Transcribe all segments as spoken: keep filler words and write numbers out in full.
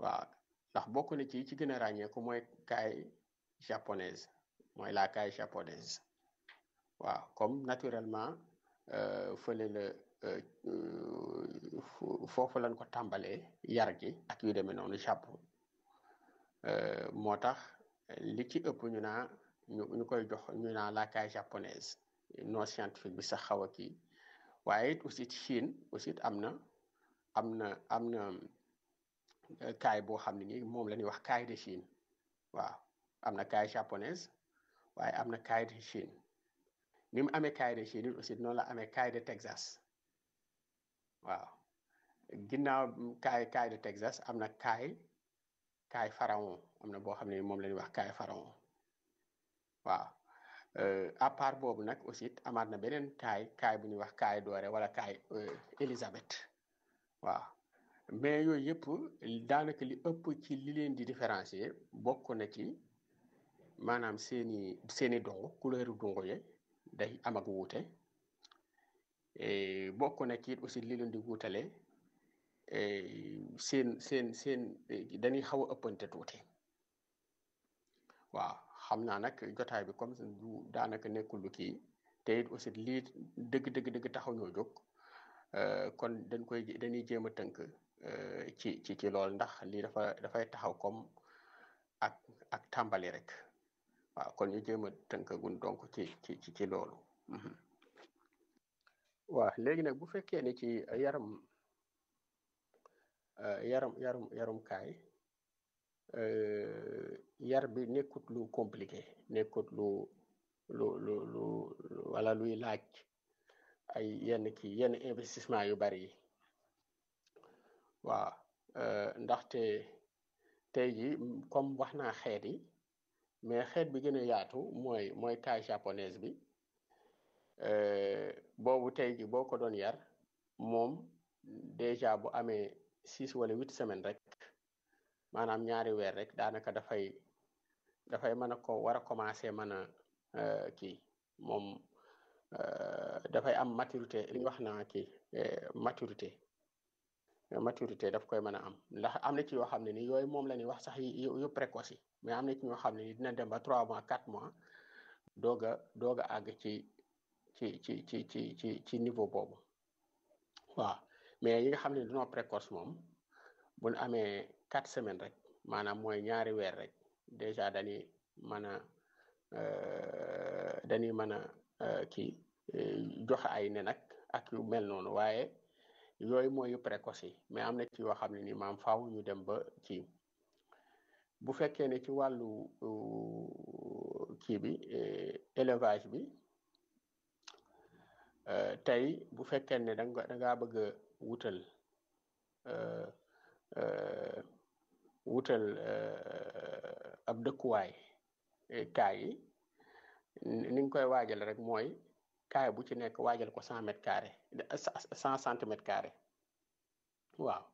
waaw ndax bokk na ci ci gën a ràññeeku mooy caille japonaise mooy la caille japonaise waaw comme naturellement fële la foofu lañ ko tàmbalee yar gi ak yu demee noonu Japon moo tax li ci ëpp ñu naa ñu ñu koy jox ñu naa la caille japonaise non scientifique bi sax xaw a kii waaye it aussi Chine aussi am na am na am na caille boo xam ne nii moom la ñuy wax caille de Chine waaw am na caille japonaise waaye am na caille de Chine ni mu amee caille de Chine aussi noonu la amee caille de Texas waaw ginnaaw caille caille de Texas am na caille caille pharaon am na boo xam ne moom la ñuy wax caille pharaon waaw à part boobu nag aussi amaat na beneen caille caille bu ñuy wax caille dorée wala caille Élisabeth waaw mais yooyu yëpp daanaka li ëpp ci li leen di différencier bokk na ci maanaam seeni seeni dongo couleur dongo ye day am ak wuute bokk na ci aussi li leen di wuutale seen seen seen dañuy xaw a ëppante tuuti waaw xam naa nag jotaay bi comme du daanaka nekkul lu kii te it aussi lii dëgg dëgg dëgg taxaw ñoo jóg kon dañ koy dañuy jéem a tënk ci ci ci loolu ndax lii dafa dafay taxaw comme ak ak tàmbali rek waaw kon ñu jéem a tënk gun donc ci ci ci ci loolu waaw léegi nag bu fekkee ne ci yaram yaram yarum yarum kaay yar bi nekkut lu compliqué nekkut lu lu lu lu wala luy laaj ay yenn kii yenn investissement yu bari yi waaw ndaxte tey ji comme wax naa xeet yi mais xeet bi gën a yaatu mooy mooy caille japonaise bi boobu tey ji boo ko doon yar moom déjà bu amee six wala huit semaines rek maanaam ñaari weer rek daanaka dafay dafay mën a ko war a commencer mën a kii moom dafay am maturité li ñu wax naa kii maturité maturité daf koy mën a am ndax am na ci yoo xam ne ni yooyu moom la ñuy wax sax yu yu précoce yi mais am na ci ñoo xam ne ni dina dem ba trois mois quatre mois doog a doog a àgg ci ci ci ci ci ci ci niveau boobu waaw mais yi nga xam ne dañoo précoce moom bu ñu amee quatre semaines rek maanaam mooy ñaari weer rek déjà dañuy mën a dañuy mën a kii joxe ay nen ak ak yu mel noonu waaye yooyu mooy yu précoce yi mais am na ci yoo xam ne ni maam faaw ñu dem ba kii bu fekkee ne ci wàllu kii bi élevage bi tey bu fekkee ne da nga da ngaa bëgg a wutal wutal ab dëkkuwaay kaay yi ni nga koy waajal rek mooy kaay bu ci nekk waajal ko cent mètres carrés cent centimètres carrés waaw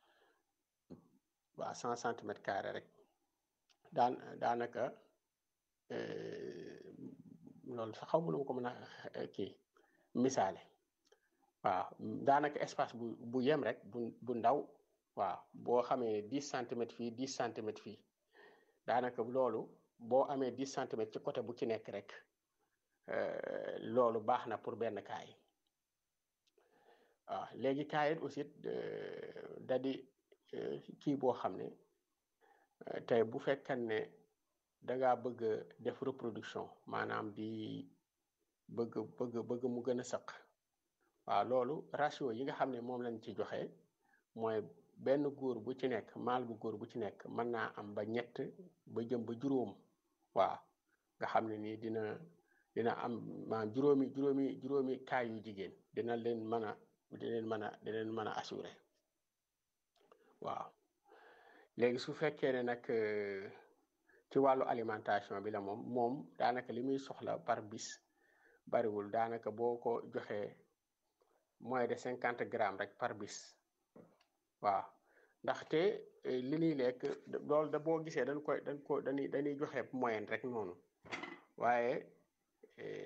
waaw cent centimètres carrés rek daan daanaka loolu sax xaw ma nu ma ko mën a kii misaale waaw daanaka espace bu bu yem rek bu bu ndaw waaw boo xamee dix centimètres fii dix centimètres fii daanaka loolu boo amee dix centimètres ci côté bu ci nekk rek loolu baax na pour benn kaay waaw léegi kaay it aussi da di kii boo xam ne tey bu fekkee ne da ngaa bëgg def reproduction maanaam di bëgg bëgg bëgg mu gën a sëq waaw loolu ratio yi nga xam ne moom lañ ci joxe mooy benn góor bu ci nekk maal bu góor bu ci nekk mën naa am ba ñett ba jëm ba juróom waaw nga xam ne nii dina dina am maanaam juróomi juróomi juróomi kaay yu jigéen dina leen mën a di leen mën a di leen mën a assuré waaw léegi su fekkee ne nag ci wàllu alimentation bi la moom moom daanaka li muy soxla par bis bariwul daanaka boo ko joxee moins de cinquante grammes rek par bis waaw ndaxte li ñuy lekk loolu da boo gisee dañ koy dañ ko dañuy dañuy joxe moyenne rek noonu waaye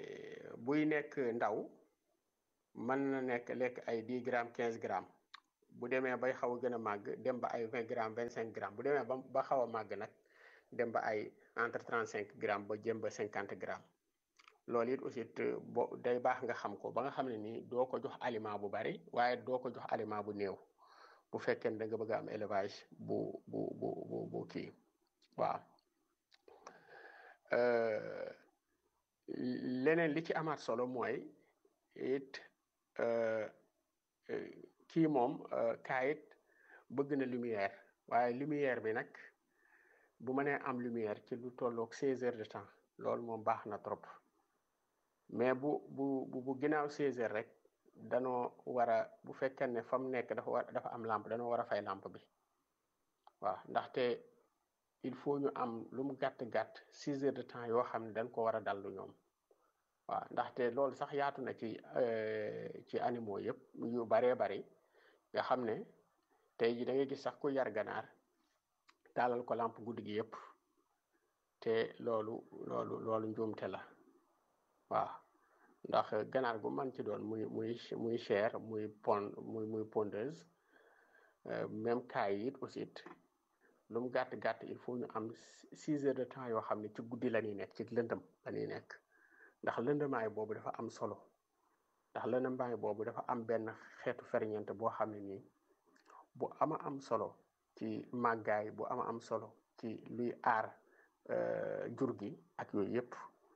buy nekk ndaw mën na nekk lekk ay dix grammes quinze grammes bu demee bay xaw a gën a màgg dem ba ay vingt grammes vingt cinq grammes bu demee ba ba xaw a màgg nag dem ba ay entre trente cinq grammes ba jëm ba cinquante grammes loolu it aussi bo day baax nga xam ko ba nga xam ne nii doo ko jox aliment bu bari waaye doo ko jox aliment bu néew bu fekkee ne da nga bëgg a am élevage bu bu bu bu bu kii waaw leneen li ci amaat solo mooy it kii moom kaayit bëgg na lumière waaye lumière bi nag bu mënee am lumière ci lu tolloog seize heures de temps loolu moom baax na trop mais bu bu bu ginnaaw seize heures rek danoo war a bu fekkee ne fa mu nekk dafa war dafa am lampe danoo war a fay lampe bi waaw ndaxte il faut ñu am lu mu gàtt gàtt six heures de temps yoo xam ne dañ ko war a dallu ñoom waaw ndaxte loolu sax yaatu na ci ci animaux yëpp yu baree bari nga xam ne tey ji da ngay gis sax ku yar ganaar taalal ko lampe guddi gi yëpp te loolu loolu loolu njuumte la waaw ndax ganaar gu man ci doon muy muy muy chair muy pon muy muy pondeuse même kaay yi it aussi lu mu gàtt gàtt il faut ñu am six heures de temps yoo xam ne ci guddi la ñuy nekk ci lëndëm la ñuy nekk ndax lëndëmaay boobu dafa am solo ndax lëndëmaay boobu dafa am benn xeetu ferñeent boo xam ne nii bu ama am solo ci màggaay bu ama am solo ci luy aar jur gi ak yooyu yëpp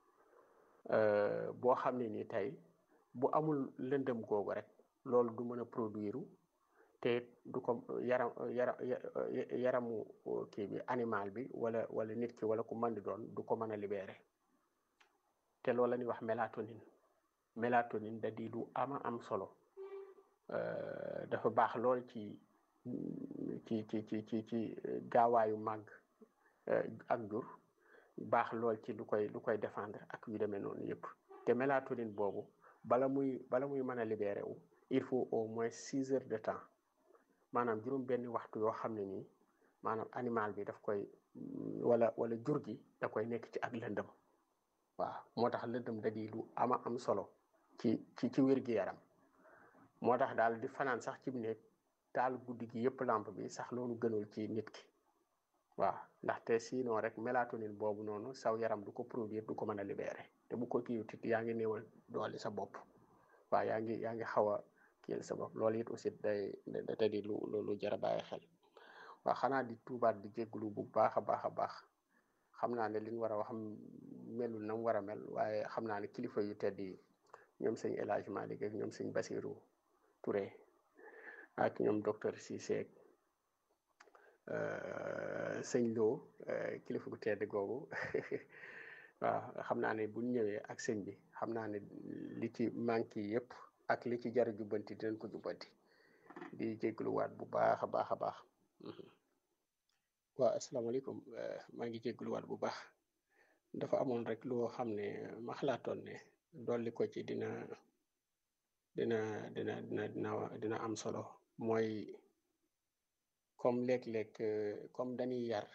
boo xam ne nii tey bu amul lëndëm googu rek loolu du mën a produire te du ko yaram yaram yaramu kii bi animal bi wala wala nit ki wala ku mën di doon du ko mën a libérer te loolu la ñuy wax mélatonine mélatonine da di lu ama am solo dafa baax lool ci ci ci ci ci ci gaawaayu màgg ak jur baax lool ci lu koy lu koy défendre ak yu demee noonu yëpp te mélatonine boobu bala muy bala muy mën a libéré wu il faut au moins six heures de temps maanaam juróom benni waxtu yoo xam ne nii maanaam animal bi daf koy wala wala jur gi da koy nekk ci ak lëndëm waaw moo tax lëndëm da di lu ama am solo ci ci ci wér-gi-yaram moo tax daal di fanaan sax ci néeg taal guddi gi yëpp lampe bi sax loolu gënul ci nit ki waaw ndaxte sinon rek mélatonine boobu noonu saw yaram du ko produire du ko mën a libérer te bu ko kii tit yaa ngi néewal doole sa bopp waaw yaa ngi yaa ngi xaw a kiyal sa bopp loolu it aussi day da di lu lu jar a bàyyi xel waaw xanaa di tuubaat di jégglu bu baax a baax a baax xam naa ne li ñu war a wax melul na mu war a mel waaye xam naa ne kilifa yu tedd yi ñoom sëñ El Hadj Malick ak ñoom sëñ Basirou Touré ak ñoom docteur Cissé sëñ Lo kilifa gu tedd googu waaw xam naa ne buñ ñëwee ak sëñ bi xam naa ne li ci manqué yëpp ak li ci jar a jubbanti dinañ ko jubbanti di jégaluwaat bu baax a baax a baax waaw asalaamaaleykum maa ngi jégaluwaat bu baax dafa amoon rek loo xam ne ma xalaatoon ne dolli ko ci dina dina dina dina dina dina am solo mooy comme léeg-léeg comme dañuy yar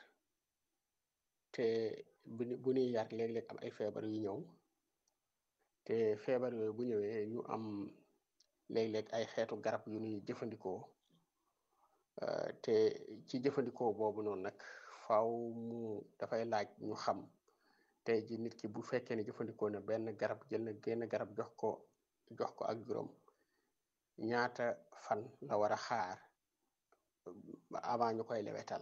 te bu bu ñuy yar léeg-léeg am ay feebar yu ñëw te feebar yooyu bu ñëwee ñu am léeg-léeg ay xeetu garab yu ñuy jëfandikoo te ci jëfandikoo boobu noonu nag faaw mu dafay laaj ñu xam tey ji nit ki bu fekkee ne jëfandikoo na benn garab jël na genn garab jox ko jox ko ak juróom ñaata fan la war a xaar avant ñu koy lewetal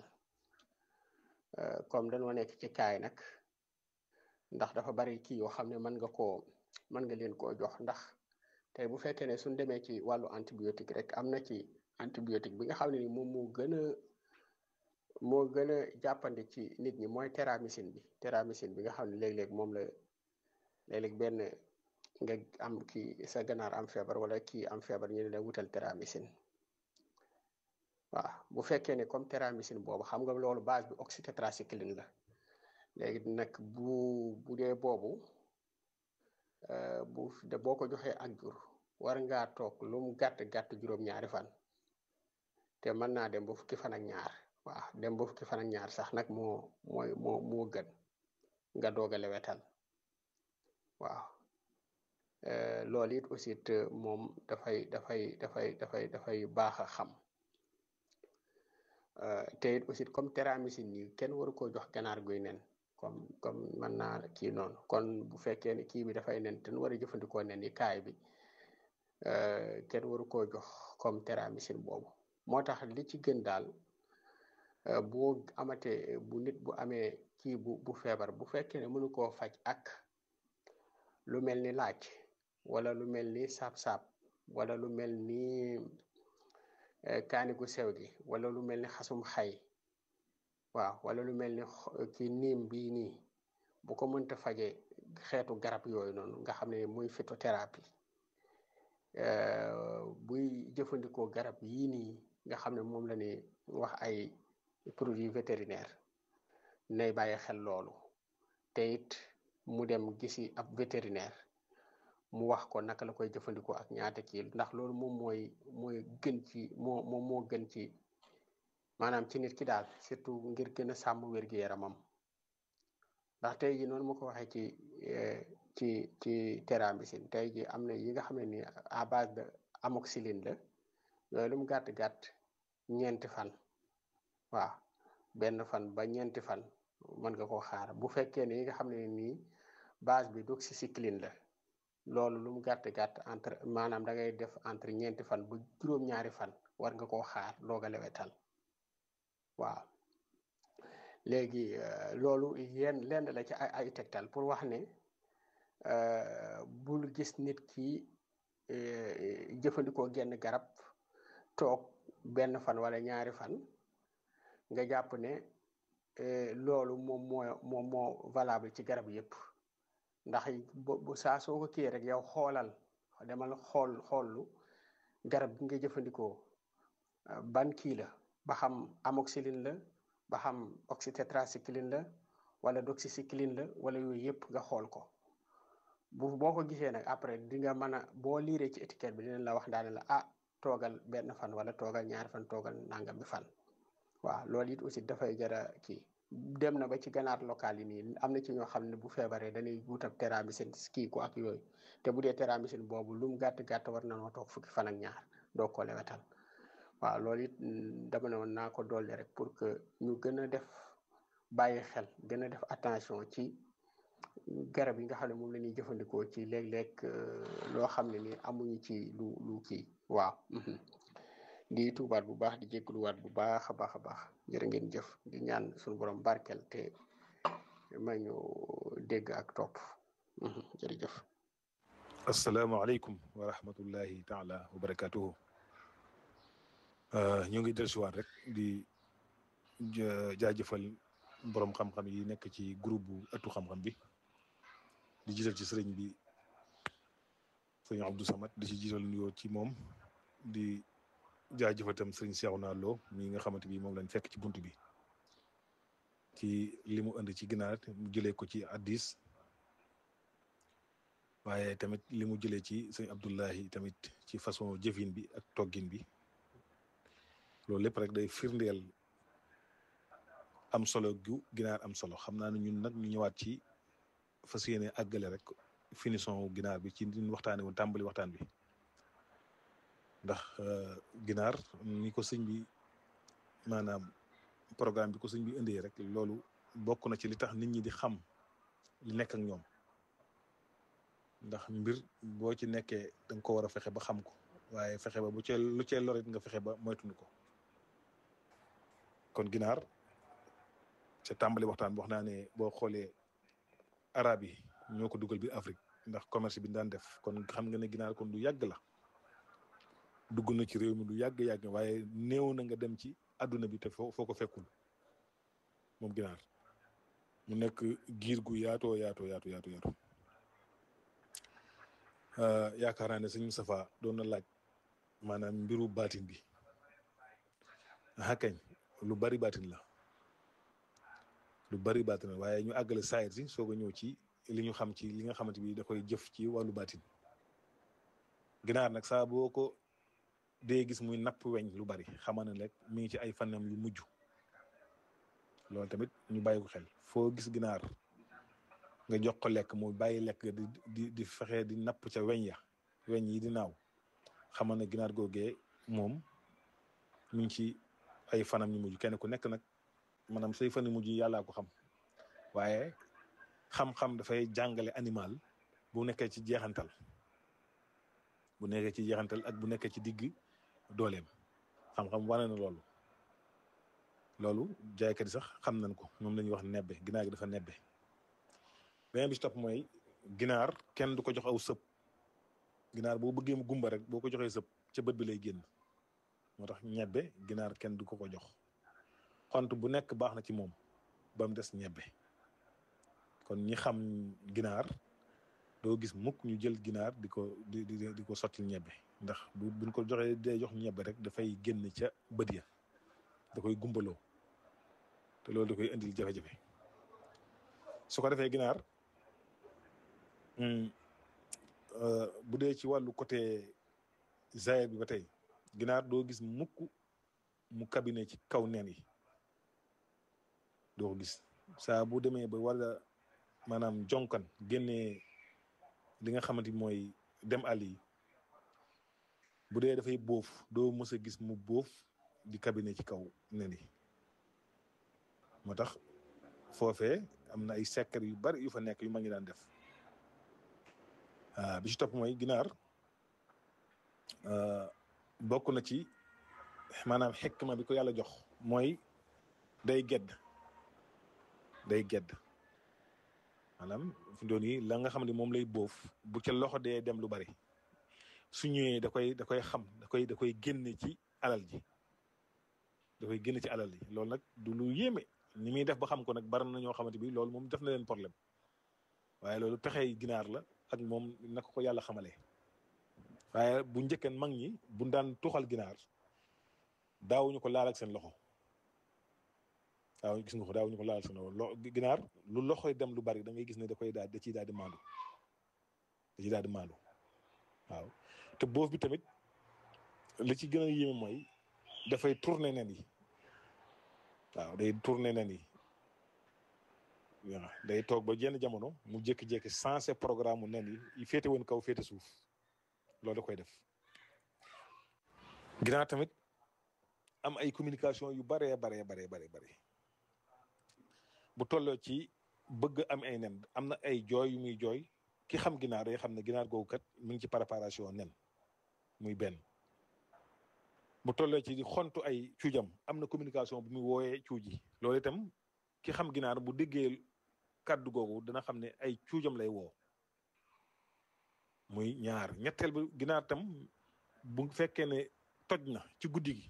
comme dañoo nekk ci kaay nag ndax dafa bari kii yoo xam ne mën nga koo mën nga leen koo jox ndax tey bu fekkee ne suñ demee ci wàllu antibiotique rek am na ci antibiotique bi nga xam ne ni moom moo gën a moo gën a jàppandi ci nit ñi mooy téramycine bi téramycine bi nga xam ne léeg-léeg moom la léeg-léeg benn nga am kii sa ganaar am feebar wala kii am feebar ñu ne la wutal téramycine waaw bu fekkee ne comme téramycine boobu xam nga loolu base bi oxytétracycline la léegi nag bu bu dee boobu bu de boo ko joxee ak jur war ngaa toog lu mu gàtt gàtt juróom-ñaari fan te mën naa dem ba fukki fan ak ñaar waaw dem ba fukki fan ak ñaar sax nag moo mooy moo moo gën nga doog a lewetal waaw loolu it aussi moom dafay dafay dafay dafay dafay baax a xam te it aussi comme téramycine nii kenn waru koo jox ganaar guy nen comme comme mën naa kii noonu kon bu fekkee ne kii bi dafay nen te nu war a jëfandikoo nen yi kaay bi kenn waru koo jox comme téramycine boobu moo tax li ci gën daal boo amatee bu nit bu amee kii bu bu feebar bu fekkee ne mënu koo faj ak lu mel ni laaj wala lu mel ni saab-saab wala lu mel ni kaani gu sew gi wala lu mel ni xasum xay waaw wala lu mel ni ki niim bii nii bu ko mënta faje xeetu garab yooyu noonu nga xam ne muy phytothérapie buy jëfandikoo garab yii nii nga xam ne moom la ni wax ay produits vétérinaires nay bàyyi xel loolu te it mu dem gisi ab vétérinaire mu wax ko naka la koy jëfandikoo ak ñaata kii ndax loolu moom mooy mooy gën ci moo moom moo gën ci maanaam ci nit ki daal surtout ngir gën a sàmm wér-gu-yaramam ndax tey ji noonu ma ko waxee ci ci ci téramycine tey ji am na yi nga xam ne ni à base de amoxicilline la yooyu lu mu gàtt-gàtt ñeenti fan waaw benn fan ba ñeenti fan mën nga koo xaar bu fekkee ne yi nga xam ne nii base bi doxycycline la loolu lu mu gàtt-gàtt entre maanaam da ngay def entre ñeenti fan ba juróom-ñaari fan war nga koo xaar doog a lewetal waaw léegi loolu yenn lenn la ci ay ay tegtal pour wax ne bul gis nit ki jëfandikoo genn garab toog benn fan wala ñaari fan nga jàpp ne loolu moom moo moom moo valable ci garab yépp ndax bu saa soo ko kii rek yow xoolal demal xool xoollu garab bi nga jëfandikoo ban kii la ba xam amoxicilline la ba xam oxytétracycline la wala doxycycline la wala yooyu yëpp nga xool ko bu boo ko gisee nag après di nga mën a boo liiree ci étiquette bi dinañ la wax daane la ah toogal benn fan wala toogal ñaari fan toogal nangam bi fan waaw loolu it aussi dafay jara kii dem na ba ci ganaar local yi nii am na ci ñoo xam ne bu feebaree dañuy wutab téramycine kii ko ak yooyu te bu dee téramycine boobu lu mu gàtt gàtt war na noo toog fukki fan ak ñaar doo ko lewetal waaw loolu it dama ne woon naa ko dolli rek pour que ñu gën a def bàyyi xel gën a def attention ci garab yi nga xam ne moom la ñuy jëfandikoo ci léeg-léeg loo xam ne ni amuñu ci lu lu kii waaw di tuubaat bu baax di jégaluwaat bu baax a baax a baax jërë ngeen jëf di ñaan suñu borom barkel te may ñu dégg ak topp jërëjëf. asalaamaaleykum wa rahmatullahi taala wa barakatuhu. ñu ngi dellusiwaat rek di jaajëfal borom xam-xam yi nekk ci groupe bu ëttu xam-xam bi di jiital ci sëriñ bi sëriñ Abdou Samad di ci jiital nuyoo ci moom di jaajëfal itam sëriñ Cheikhouna Lo mi nga xamante bi moom lañ fekk ci bunt bi ci li mu indi ci ginaar mu jëlee ko ci addis waaye tamit li mu jëlee ci sëriñ Abdoulahi tamit ci façon jëfin bi ak toggin bi loolu lépp rek day firndeel am solo gu ginaar am solo xam naa ne ñun nag ñu ñëwaat ci fas yéene àggale rek finition ginaar bi ci ñu waxtaanee woon tàmbali waxtaan bi ndax ginaar ni ko sëñ bi maanaam programme bi ko sëñ bi indee rek loolu bokk na ci li tax nit ñi di xam li nekk ak ñoom ndax mbir boo ci nekkee da nga ko war a fexe ba xam ko waaye fexe ba bu cee lu cee lorit nga fexe ba moytuñu ko kon ginaar ca tàmbali waxtaan bi wax naa ne boo xoolee arab yi ñoo ko dugal biir Afrique ndax commerce bi daan def kon xam nga ne ginaar kon du yàgg la dugg na ci réew mi du yàgg yàgg waaye néew na nga dem ci àdduna bi te foo foo ko fekkul moom ginaar mu nekk giir gu yaatoo yaatoo yaatu yaatu yaatu yaakaar naa ne sëñ Moustapha doon na laaj maanaam mbiru baatin bi xakañ lu bari baatin la lu bari baatin la waaye ñu àggale saayir si soog a ñëw ci li ñu xam ci li nga xamante bi da koy jëf ci wàllu baatin ginaar nag saa boo ko dee gis muy napp weñ lu bari xamal ne rek mi ngi ci ay fanam yu mujj loolu tamit ñu bàyyi ko xel foo gis ginaar nga jox ko lekk mu bàyyi lekk di di di fexe di napp ca weñ ya weñ yi di naaw xamal ne ginaar googee moom mi ngi ci ay fanam ñu mujj kenn ku nekk nag maanaam say fan yu mujj yàllaa ko xam waaye xam-xam dafay jàngale animal bu nekkee ci jeexantal bu nekkee ci jeexantal ak bu nekkee ci digg dooleem xam-xam wane na loolu loolu jaaykat yi sax xam nañ ko moom la ñuy wax nebbe ginaar gi dafa nebbe beneen bi ci topp mooy ginaar kenn du ko jox aw sëb ginaar boo bëggee mu gumba rek boo ko joxee sëb ca bët bi lay génn moo tax ñebbe ginaar kenn du ko ko jox xont bu nekk baax na ci moom ba mu des ñebbe kon ñi xam ginaar doo gis mukk ñu jël ginaar di ko di di di ko sottil ñebbe ndax bu buñ ko joxee dee jox ñebbe rek dafay génn ca bët ya da koy gumbaloo te loolu da koy indil jafe-jafe su ko defee ginaar bu dee ci wàllu côté zaahir bi ba tey ginaar doo gis mukk mu kabine ci kaw nen yi doo ko gis saa bu demee ba wala maanaam jonkan génnee li nga xamante ni mooy dem àll yi bu dee dafay bóof doo mës a gis mu bóof di kabine ci kaw nen yi moo tax foofee am na ay secret yu bari yu fa nekk yu ma ngi daan def bi ci topp mooy ginaar bokk na ci maanaam xikma bi ko yàlla jox mooy day gedd day gedd maanaam fi doon yi la nga xam ne moom lay bóof bu ca loxo dee dem lu bari su ñëwee da koy da koy xam da koy da koy génne ci alal ji da koy génne ci alal ji loolu nag du lu yéeme ni muy def ba xam ko nag bari na ñoo xamante bi loolu moom def na leen problème waaye loolu pexey ginaar la ak moom naka ko yàlla xamalee waaye bu njëkkeen mag ñi bu daan tuxal ginaar daawuñu ko laal ak seen loxo waaw gis nga ko daawuñu ko laal ak seen loxo ginaar lu loxoy dem lu bari da ngay gis ne da koy daal da ciy daal di maandu da ciy daal di maandu waaw te boof bi tamit li ci gën a yéeme mooy dafay tourner nen yi waaw day tourner nen yi waaw day toog ba jenn jamono mu jékki-jékki sensé programme mu nen yi yi féete woon kaw féete suuf loolu da koy def ginaar tamit am ay communication yu baree baree baree baree bare bu tolloo ci bëgg am ay nen am na ay jooy yu muy jooy ki xam ginaar day xam ne ginaar googu kat mi ngi ci préparation nen muy benn bu tolloo ci di xontu ay cuujam am na communication bu muy wooyee cuuj yi loolu itam ki xam ginaar bu déggee kàddu googu dana xam ne ay cuujam lay woo muy ñaar ñetteel bi ginaar tam bu fekkee ne toj na ci guddi gi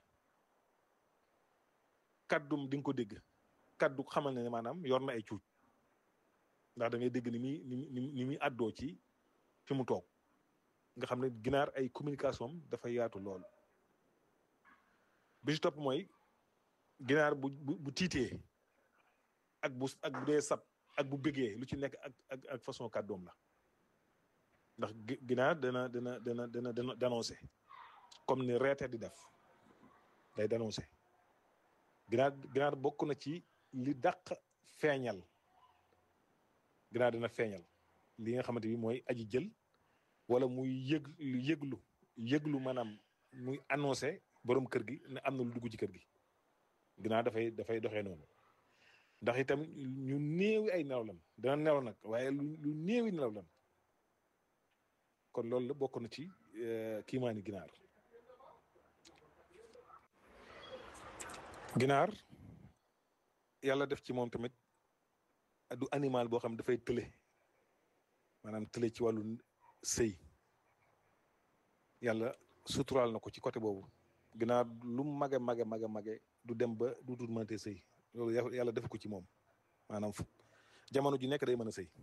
kàddum di nga ko dégg kàddu xamal ne maanaam yor na ay cuuj ndax da ngay dégg ni muy ni ni muy àddoo ci fi mu toog nga xam ne ginaar ay communication am dafa yaatu lool bi ci topp mooy ginaar bu bu bu tiitee ak bu ak bu dee sab ak bu bëggee lu ci nekk ak ak ak façon kàddoom la ndax ginaar dana dana dana dana dana dénoncé comme ni reete di def day dénoncé ginaar ginaar bokk na ci li dàq feeñal ginaar dina feeñal li nga xamante bi mooy aji jël wala muy yëg yëglu yëglu maanaam muy annoncé borom kër gi ne am na lu dugg ci kër gi ginaar dafay dafay doxee noonu ndax itam ñu néewi ay nelaw lan dana nelaw nag waaye lu lu néewi nelaw lan kon loolu la bokk na ci kiimaani ginaar ginaar yàlla def ci moom tamit du animal boo xam ne dafay tële maanaam tële ci wàllu sëy yàlla suturaal na ko ci côté boobu ginaar lu mage mage mage mage du dem ba du dul mënatee sëy loolu yàlla def ko ci moom maanaam jamono ji nekk day mën a sëy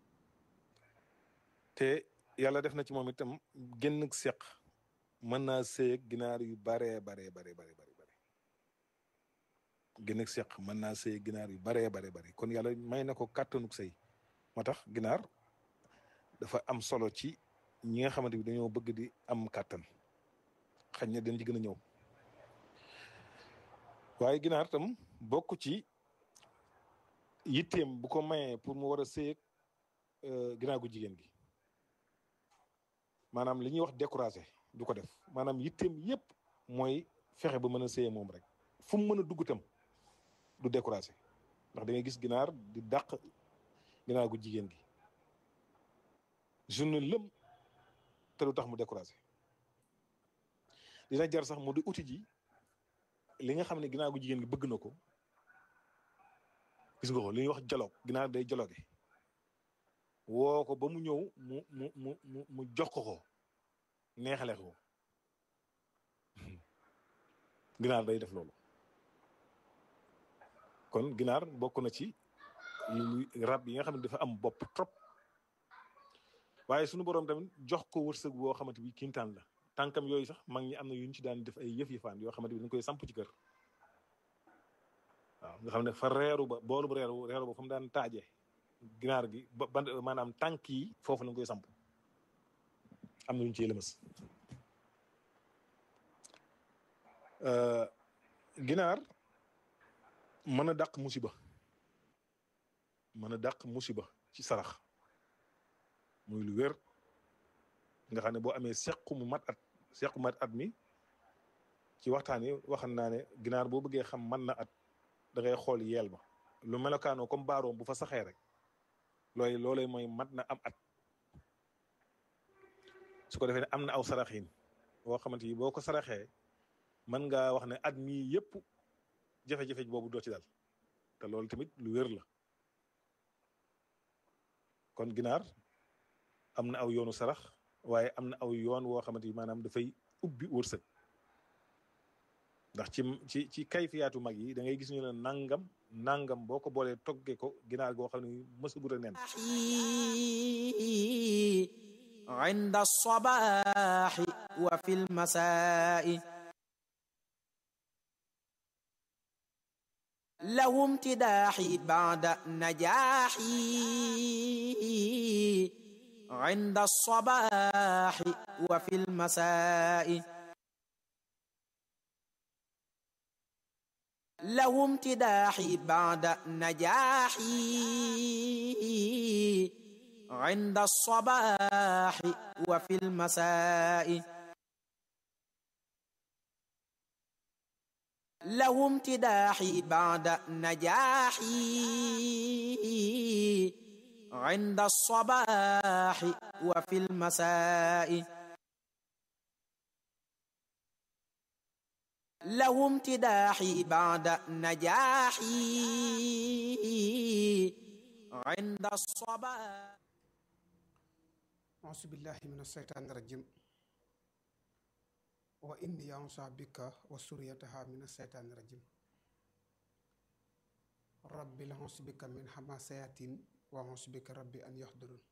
te yàlla def na ci moom itam génn seq mën naa sëy ak ginaar yu baree baree baree bare bare bare génn seq mën naa sëy ak ginaar yu baree baree bare kon yàlla may na ko kàttanuk sëy moo tax ginaar dafa am solo ci ñi nga xamante bi dañoo bëgg di am kàttan xañ na dañ ci gën a ñëw waaye ginaar tam bokk ci yitteem bu ko mayee pour mu war a sëy ak ginaar gu jigéen gi maanaam li ñuy wax découragé du ko def maanaam yitteem yépp mooy fexe ba mën a sëye moom rek fu mu mën a dugg tam du découragé ndax da ngay gis ginaar di dàq ginaar gu jigéen gi journée lëm te du tax mu découragé dina jar sax mu di uti ji li nga xam ne ginaar gu jigéen gi bëgg na ko gis nga ko li ñuy wax dialogue ginaar day dialogue woo ko ba mu ñëw mu mu mu mu mu jox ko ko neexale ko ginaar day def loolu kon ginaar bokk na ci rab yi nga xam ne dafa am bopp trop waaye suñu boroom tamit jox ko wërsëg boo xamante bi kiintaan la tànkam yooyu sax mag ñi am na yuñ ci daan def ay yëf-yëfaan yoo xamante bi dañ koy samp ci kër waaw nga xam ne fa reeru ba boolu ba reeru reeru ba fa mu daan taajee ginaar gi ba ban maanaam tànk yi foofu lañ koy samp am na luñ ciy lëmës ginaar mën a dàq musiba mën a dàq musiba ci sarax muy lu wér nga xam ne boo amee sequ mu mat at sequ mat at mi ci waxtaan yi waxan naa ne ginaar boo bëggee xam mën na at da ngay xool yeel ba lu melokaanoo comme baaroom bu fa saxee rek looy loolee mooy mat na am at su ko defee ne am na aw saraxin boo xamante ni boo ko saraxee mën ngaa wax ne at mii yëpp jafe-jafe boobu doo ci dal te loolu tamit lu wér la kon ginaar am na aw yoonu sarax waaye am na aw yoon woo xamante ni maanaam dafay ubbi wërsëg ndax ci ci ci kayfiyaatu mag yi da ngay gis ñu ne nangam nangam boo ko boolee toggee ko ginaar goo xam ne mësagut a nen عند الصباح وفي المساء له امتداحي بعد نجاحي عند الصباح وفي المساء له امتداحي بعد نجاحي عند الصباح وفي المساء له امتداحي بعد نجاحي عند الصباح وفي المساء له امتداحي بعد نجاحي عند الصباح. أعوذ بالله من الشيطان الرجيم وإني أعوذ بك وذريتها من الشيطان الرجيم ربي أعوذ بك من همزات وأعوذ بك ربي أن يحضرون.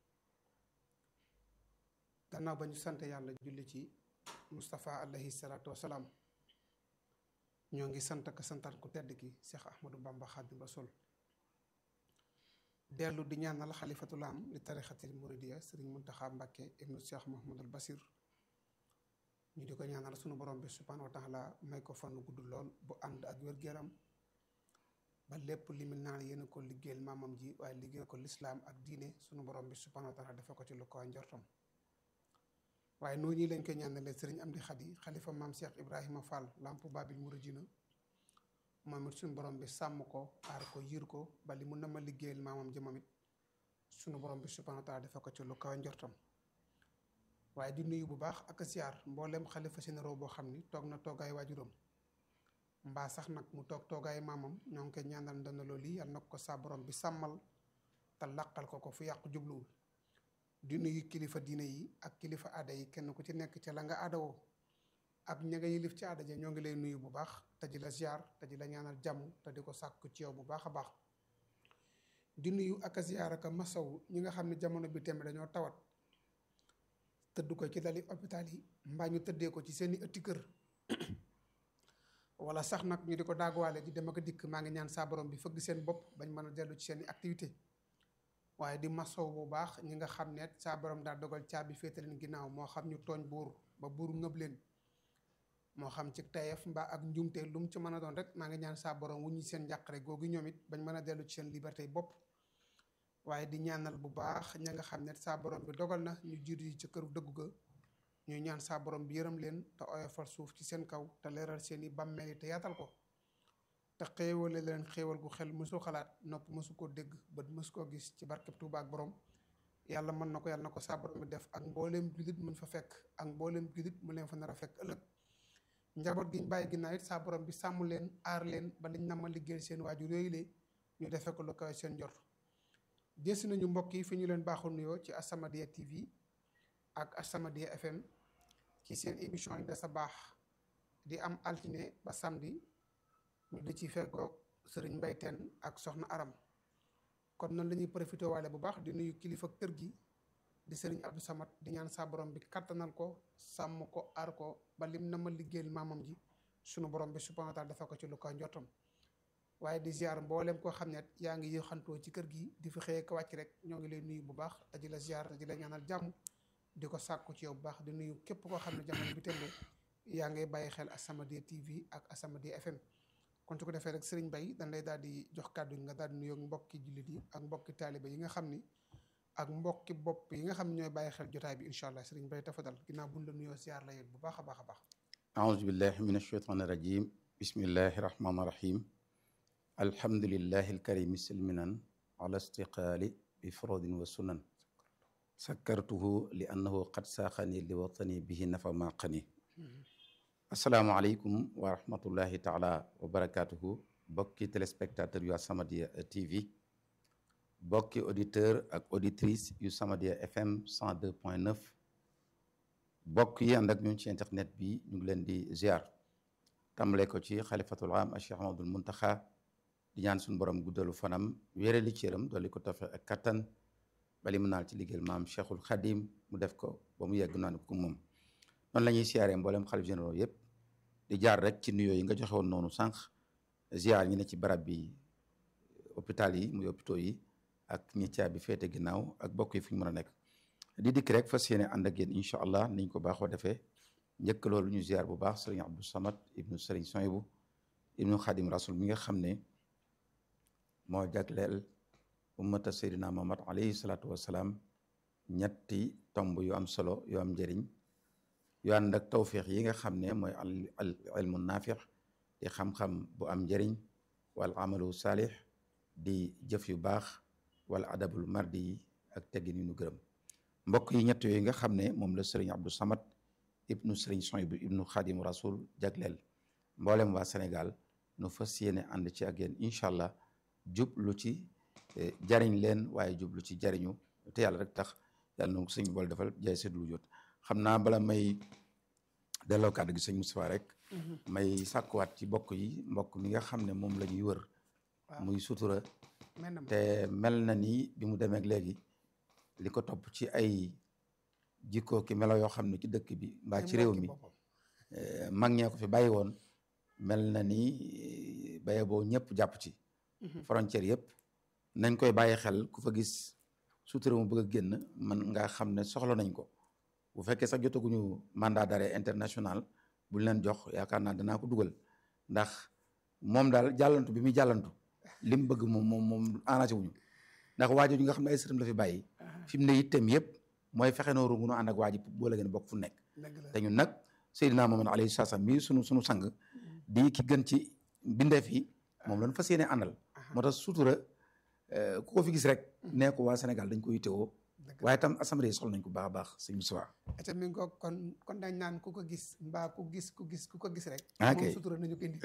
gannaaw ba ñu sant yàlla julli ci Moustapha alayhi salaatu wasalaam ñoo ngi sant ak santaan ku tedd ki Cheikh Ahmadou Bamba Khadim Rasoul dellu di ñaanal xalifatul am li tarixatil muridiya Serigne Mountakha Mbacké ibnu Cheikh Mouhamadul Basir ñu di ko ñaanal sunu borom bi subhanahu wa taala may ko fan gudd lool bu ànd ak wér-gu-yaram ba lépp li mu naan yéen a ko liggéeyal maamam ji waaye liggéeyal ko lislaam ak diine sunu borom bi subhanahu wa taala dafa ko ci lu ko njortam waaye noonu ñi lañ koy ñaanalee Serigne Amdi Khady xalifa maam Cheikh Ibrahima Fall lamp babil muridina moom it suñu borom bi sàmm ko aar ko yiir ko ba li mu na ma liggéeyal maamam ji moom it sunu borom bi subhanahu wa taala dafa ko ci lu kaw njortam waaye di nuyu bu baax ak siyaar mboolem xalifa généraux boo xam ni toog na toogaay waajuram mbaa sax nag mu toog toogaay maamam ñoo ngi koy ñaanal ndana loolu yi yal na ko sa borom bi sàmmal te laqal ko ko fu yàqu jubluwul di nuyu kilifa diine yi ak kilifa aada yi kenn ku ci nekk ca la nga aadawoo ak ña nga yilif ci aada ja ñoo ngi lay nuyu bu baax te di la ziar te di la ñaanal jàmm te di ko sàkku ci yow bu baax a baax di nuyu ak a ziar ak a masaw ñi nga xam ne jamono bi tembe dañoo tawat tëdd ko ci dali hôpital yi mbaa ñu tëddee ko ci seeni ëtti kër wala sax nag ñu di ko daaguwaale di dem ak dikk maa ngi ñaan saa borom bi fëgg seen bopp bañ mën a dellu ci seeni activité waaye di masaw bu baax ñi nga xam ne saa borom daa dogal caabi féete leen ginnaaw moo xam ñu tooñ buur ba buur ngëb leen moo xam ci tayef mbaa ak njumte lu mu ci mën a doon rek maa ngi ñaan saa borom wu ñu seen njàqare googu ñoom it bañ mën a dellu ci seen liberté bopp waaye di ñaanal bu baax ña nga xam ne saa borom bi dogal na ñu jiitu yi ci këru dëggu ga ñuy ñaan saa borom bi yërëm leen te oyofal suuf ci seen kaw te leeral seen i bàmmeel yi te yaatal ko te xéewale leen xéewal gu xel mësu xalaat nopp mësu koo dégg bët mësu koo gis ci barkeb Tuuba ak borom yàlla mën na ko yàlla na ko saa borom bi def ak mbooleem jullit mën fa fekk ak mbooleem jullit mu leen fa nar a fekk ëllëg njaboot gi ñu bàyyi ginnaaw it saa borom bi sàmm leen aar leen ba liñ nama liggéeyal seen waajur yooyu le ñu defee ko lu kawe seen njort jësi nañu mbokk yi fi ñu leen baaxul nuyoo ci As-Samadiyya T V ak As-Samadiyya F M ci seen émission yi da sa baax di am altine ba samedi ñu di ci fekkoog sëriñ Mbay Teen ak soxna Aram kon noonu la ñuy profité waale bu baax di nuyu kilifa kër gi di sëriñ Abdou Samad di ñaan saa borom bi kattanal ko sàmm ko aar ko ba lim na ma liggéeyal maamam ji sunu borom bi subhanahu wa taala dafa ko ci lu ko njottam waaye di ziar mboolem koo xam ne yaa ngi yëxantoo ci kër gi di fi xëyee ko wàcc rek ñoo ngi lay nuyu bu baax te di la ziar te di la ñaanal jàmm di ko sàkku ci yow bu baax di nuyu képp koo xam ne jamono bi tembe yaa ngay bàyyi xel As-Samadiyya T V ak As-Samadiyya F M kon su ko defee rek sëriñ Bay dañ lay daal di jox kàddu yi nga daal di nuyoo mbokki jullit yi ak mbokki taaliba yi nga xam ni ak mbokki bopp yi nga xam ne ñooy bàyyi xel jotaay bi incha allah sëriñ Bay tafadal ginnaaw buñ la nuyoo ziar la yéen bu baax a baax a baax aouzu billahi min ashaytani rajim bismillahi rahmani rahim alhamdulillahi alkarimi silminan ala istiqaali bi furodin wa sunan sakkartuhu li annahu qad saaxani li watani bihi nafa maqani asalaamaaleykum wa rahmatullahi taala wa barakatuhu bokki téléspectateur yu As-Samadiyya T V bokki auditeur ak auditrice yu Samadiyya F M cent deux point neuf bokk yi ànd ak ñun ci internet bi ñu ngi leen di ziar tàmbale ko ci xalifatul am a Cheikh Ahmadul Muntaxa di ñaan suñu borom guddalu fanam wéere li cëram dolli ko tafe ak kattan bali mu naal ci liggéeyal maam Cheikhul Khadim mu def ko ba mu yegg naan ko moom noonu la ñuy siyaaree mboolem xalif généraux yëpp di jaar rek ci nuyoo yi nga joxe woon noonu sànq ziar ñi ne ci barab bi hôpital yi muy hôpitaux yi ak ñi caabi féete ginnaaw ak bokk yi fu ñu mën a nekk di dikk rek fas yéene ànd ak yéen incha allah niñ ko baaxoo defee njëkk loolu ñu ziar bu baax sëriñ Abdou Samad ibnu sëriñ Soyibu ibnu Xadim Rasul mi nga xam ne moo jagleel ummata Seydina Muhammad alayhi salaatu wassalaam ñetti tomb yu am solo yu am njëriñ yu ànd ak tawfiix yi nga xam ne mooy al ilmu naafix di xam-xam bu am njëriñ wal amalu saalix di jëf yu baax wala adabul mardi yi ak teggin yu nu gërëm mbokk yi ñett yooyu nga xam ne moom la sëriñ Abdou Samad ibnu sëriñ Soyibu ibnu Xadim Rasul jagleel mboolem waa Sénégal nu fas yéene ànd ci ak yéen incha allah jublu ci jariñ leen waaye jublu ci jariñu te yàlla rek tax yàlla na ko sëñ bool defal jaay seetlu jot xam naa bala may delloo kàddu gi sëñ Moustapha rek may sàkkuwaat ci bokk yi mbokk mi nga xam ne moom la ñuy wër muy sutura te mel na ni bi mu demeek léegi li ko topp ci ay jikko ki melo yoo xam ne ci dëkk bi mbaa ci réew mi mag ñee ko fi bàyyi woon mel na ni baye boo ñëpp jàpp ci frontière yëpp nañ koy bàyyi xel ku fa gis sutura mu bëgg a génn man nga xam ne soxla nañ ko bu fekkee sax jotaguñu mandat d'arrêt international buñ leen jox yaakaar naa danaa ko dugal ndax moom daal jàllantu bi muy jàllantu li mu bëgg moom moom moom arrangé wuñu ndax waajo ji nga xam ne ay sëtam la fi bàyyi fi mu ne itteem yëpp mooy fexe noo rungu nu ànd ak waa ji boo la gën a bokk fu nekk te ñun nag Seydina Muhammad alayhi salaam mii sunu sunu sang di ki gën ci bindeef yi moom lañu fas yéene àndal moo tax sutura ku ko fi gis rek nee ko waa Sénégal dañ ko yittewoo waaye tam As-Samadiyya soxla nañ ko baax a baax sëñ Moussa ete mi ngi ko kon kon dañ naan ku ko gis mbaa ku gis ku gis ku ko gis rek ok moom sutura nañu ko indi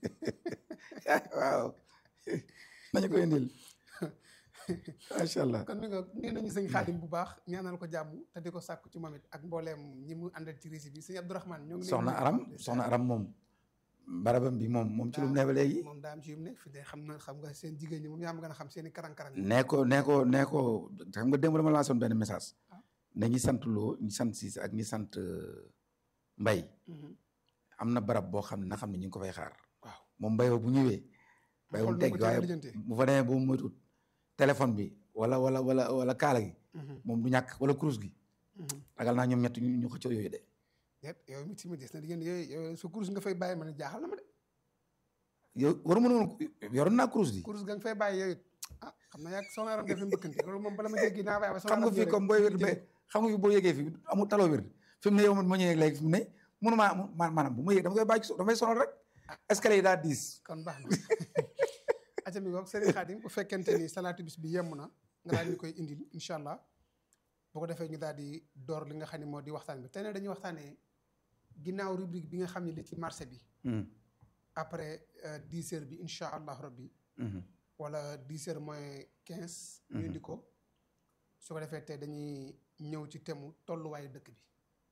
waaw nañu ko indil macha allah kon mi nga nee nañu sëñ Xaadim bu baax ñaanal ko jàmm te di ko sàkku ci moom it ak mbooleem ñi mu àndal ci rési bi sëñ Abdourahmane ñoo ngi soxna aram soxna aram moom barabam bi moom moom ci lu mu ne ba léegi moom daa am ci yu mu ne fi de xam na xam nga seen jigéen ñi moom yaa ma gën a xam seen i karang-karang nee ko nee ko nee ko xam nga démb dama laa sonn benn message ne ñi sant loo ñi sant siis ak ñi sant mbay am na barab boo xam ne na xam ne ñu ngi ko fay xaar waaw moom mbay ba bu ñëwee bay wul teg waaye bu fa demee bu mu moytuwut téléphone bi wala wala wala wala kaala gi moom du ñàkk wala kurus gi ragal naa ñoom ñett ñu xëccoo yooyu de déet yow mi tamit des na diggéen yooyu yow su kurus nga fay bàyyi ma ne jaaxal na ma de yow waru ma noonu yoroon naa kurus di kurus nga fay bàyyi yow it ah xam na yàgg soxna aram defi mbëkkante loolu moom bala ma jéggi naa bàyyi ba xam nga fii comme booy wér ba xam nga fi boo yégee fii amul taloo wér fi mu ne yow ma ñëwee léegi fi mu ne mënu maa maanaam bu ma yëg dama koy bàyyi ci suuf damay sonal rek escalier yi daa diis. kon baax na aca mi ngoog Serigne Khadim bu fekkente ni salaatu bis bi yemm na nga daal ñu koy indil incha allah boo ko defee ñu daal di door li nga xam ne moo di waxtaan bi tey ne dañuy waxtaanee ginnaaw rubrique bi nga xam ne li ci marché bi après dix heures bi incha allah rabbi wala dix heures moins quinze ñu indi ko su ko defee tey dañuy ñëw ci temu tolluwaayu dëkk bi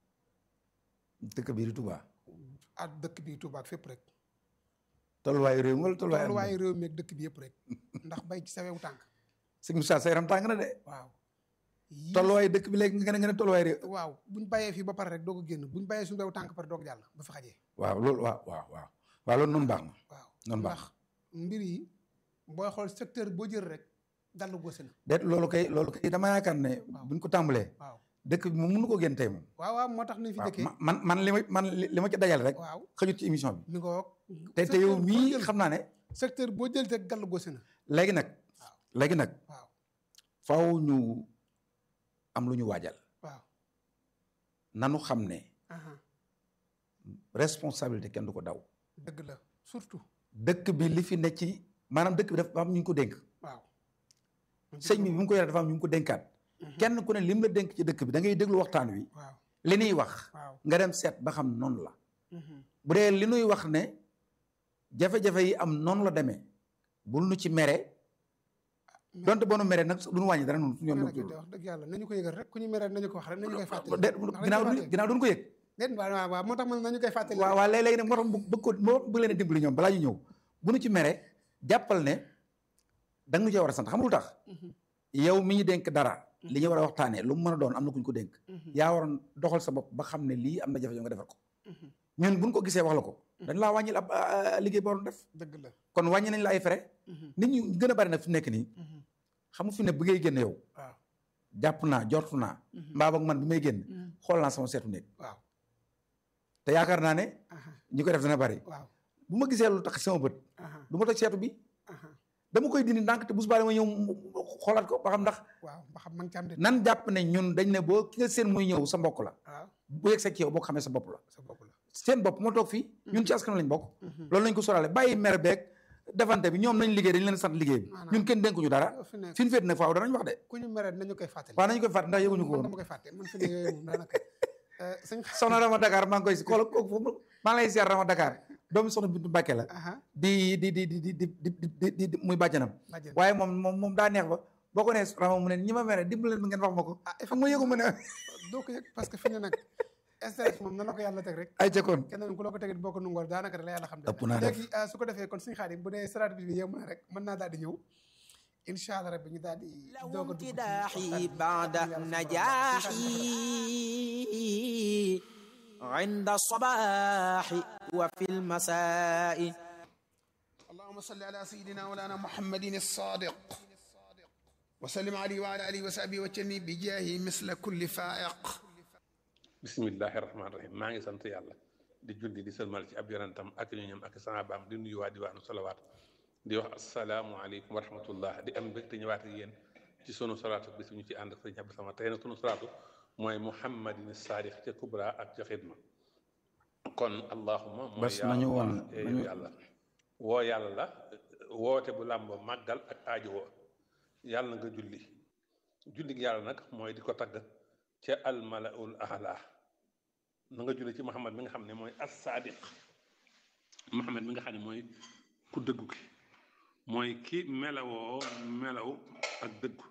dëkk bi di Touba. ak dëkk bi Touba ak fépp rek tolluwaayu réew mi wala tolluwaayu tolluwaayu réew mi ak dëkk bi yëpp rek ndax bay ci sa wewu tànk sëñ Moussa sa yaram tàng na de. waaw tolluwaayu dëkk bi léegi nga ne nga ne tolluwaayu réew. waaw buñ bàyyee fii ba pare rek doo ko génn buñ bàyyee suñu wewu tànk pare doo ko jàll ba fi xajee waaw loolu waaw waaw waaw waaw loolu noonu baax na waaw noonu baax ndax mbir yi booy xool secteur boo jël rek dallu góose na déet loolu kay loolu kay dama yaakaar ne buñ ko tàmbalee waaw dëkk bi moom mënu ko génn tey moom waaw waaw moo tax nañ fi dëkkee man man li ma man li ma ci dajal rek waaw xëjut ci émission bi mi nga woog te te yow mii xam naa ne secteur boo jël te dallu góose na léegi nag léegi nag waaw faaw ñu am lu ñu waajal waaw nanu xam ne responsabilité kenn du ko daw dëgg la surtout dëkk bi li fi ne ci maanaam dëkk bi dafa am ñu ngi ko dénk waaw sëñ bi bi mu ko yore dafa am ñu ngi ko dénkaat kenn ku ne lim la dénk ci dëkk bi da ngay déglu waxtaan wi waaw li nuy wax waaw nga dem seet ba xam noonu la bu dee li nuy wax ne jafe-jafe yi am noonu la demee bul nu ci mere donte boo nu mere nag duñu wàññi dara noonu suñu yoon wax dëgg yàlla nañu ko yëgal rek ku ñu mere nañu ko wax rek nañu koy fàttali de ginnaaw ginnaaw duñu ko yëg déet waaw waaw moo tax man nañu koy fàttali waaw waaw léeg-léegi nag moo tax bëgg ko moo bëgg leen a dimbali ñoom balaa ñu ñëw bu nu ci mere jàppal ne da nga nu cee war a sant xam nga lu tax yow mi ñu dénk dara li ñu war a waxtaanee lu mu mën a doon am na ku ñu ko dénk yaa waroon doxal sa bopp ba xam ne lii am na jafe-jafe nga defar ko ñun buñ ko gisee wax la ko dañ laa wàññil ab liggéey boo doon def dëgg la kon wàññi nañ la ay frais nit ñu gën a bari nag fi nekk nii xam nga fi ne bu ngay génn yow waaw jàpp naa jortu naa mbaa boog man bi may génn xool naa sama seetu néeg waaw te yaakaar naa ne ñi koy def dana bari waaw bu ma gisee lu tax sama bët du ma toj seetu bi dama koy dindi ndànk te bu subaa dama ñëw xoolaat ko ba xam ndax waaw ba xam man ci am de nan jàpp ne ñun dañ ne boo ki nga seen muy ñëw sa mbokk la waaw bu yegg sa ci yow boo ko xamee sa bopp la sa bopp la seen bopp moo toog fii ñun ci askan lañ bokk loolu lañ ko sorale bàyyi mer beeg defante bi ñoom nañ liggéey dañ leen sant liggéey bi ñun kenn dénkuñu dara fi ñu féet nag faaw danañ wax de ku ñu mere nañu koy fàttali waaw nañu koy fàtte ndax yëguñu ko woon dama koy fàtte man fi ne yooyu moom daanaka soxna Rama Dakar maa ngi koy si xoolal kooku foofu maa ngi lay ziar Rama Dakar doomu soxna Bintu Mbàkke la di di di di di di di di muy bàjjanam waaye moom moom moom daa neex ba boo ko nee Rama mu ne ñi ma mere dimbali leen ngeen wax ma ko xam nga yëgu ma ne doo ko yëg parce que fi ne nag stress moom na la ko yàlla teg rek ay ca kon keneen ku la ko tegit boo ko nungoor daanaka da la yàlla xam ëpp naa def léegi su ko defee kon suñu Xaadim bu dee stratégie bi yem na rek mën naa daal di ñëw incha allah rabbi ñu daal di doog a امتداحي بعد نجاحي عند الصباح وفي المساء اللهم صل على سيدنا مولانا محمد الصادق وسلم عليه وعلى اله وصحبه وجني بجاه مثل كل فائق bismillahi rahmaani rahim maa ngi sant yàlla di julli di sëlmal ci ab yonentam ak ñu ñam ak saabaam di nuyu waa diwaanu salawaat di wax asalaamualeykum wa rahmatullah di am mbégte ñëwaat ak yéen ci sunu salaatu bis ñu ci ànd ak sëriñ Abdou Samad tey na sunu salaatu mooy muhammadin saadiq ca kubra ak ca xidma kon allahuma mooy bas nañu woon nañu yàlla woo yàlla la woote bu làmb màggal ak aajo woo yàlla nga julli julli gi yàlla nag mooy di ko tagg ca almalaul ahla na nga julli ci Muhammad mi nga xam ne mooy as-saadiq Muhammad mi nga xam ne mooy ku dëggu ki mooy ki melawoo melaw ak dëggu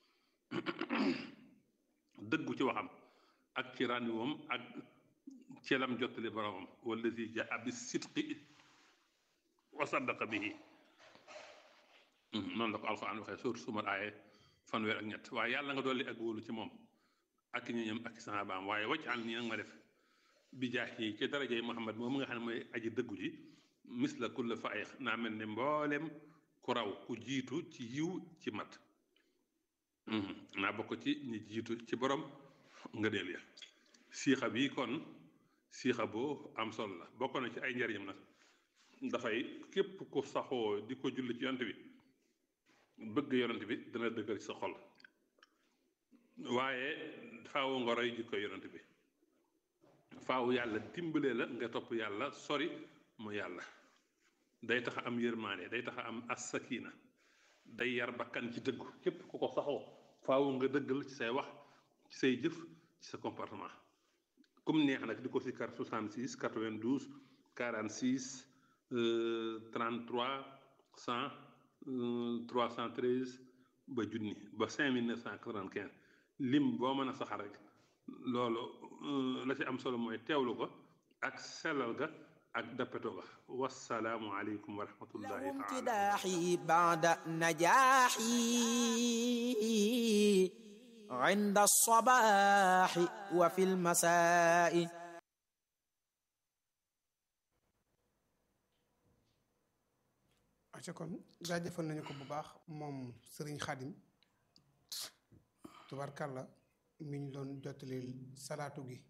dëggu ci waxam ak ci ràndiwoom ak ci lam jottali boromam wallazi jaa bi sidqi wa saddaqa bihi noonu la ko alxuraan waxee suur sumar aaye fanweer ak ñett waaye yàlla nga dolli ak wóolu ci moom ak ñi ñam ak sahabaam waaye wacc al nii nag ma def bi jaax yi ci darajey Muhammad moom nga xam ne mooy aji dëggu ji misla kulla faay naa mel ne mboolem ku raw ku jiitu ci yiw ci mat naa bokk ci ñi jiitu ci borom nga deel ya siixa bi kon siixa boo am solo la bokk na ci ay njariñam nag dafay képp ku saxoo di ko julli ci yonent bi bëgg yonent bi dana dëggal ci sa xol waaye faaw nga roy jikko yonent bi faaw yàlla dimbalee la nga topp yàlla sori mu yàlla day tax a am yërmaane day tax a am as-sakina day yar bakkan ci dëggu képp ku ko saxoo faaw nga dëggal ci say wax ci say jëf ci sa comportement comme neex nag di ko si carte soixante-six quatre-vingt-douze quarante-six trente-trois cent trois cent treize ba junni ba cinq mille neuf cent quatre-vingt-quinze lim boo mën a saxal rek loolu la ci am solo mooy teewlu ko ak sellal ga ak dappeto ga wassalaamu aleykum wa rahmatullahi لهم taala امتداحي بعد نجاحي عند الصباح وفي المساء aca kon jaajëfal nañu ko bu baax moom sëriñ Xadim tubarkàlla mi ñu doon jottalil salaatu gi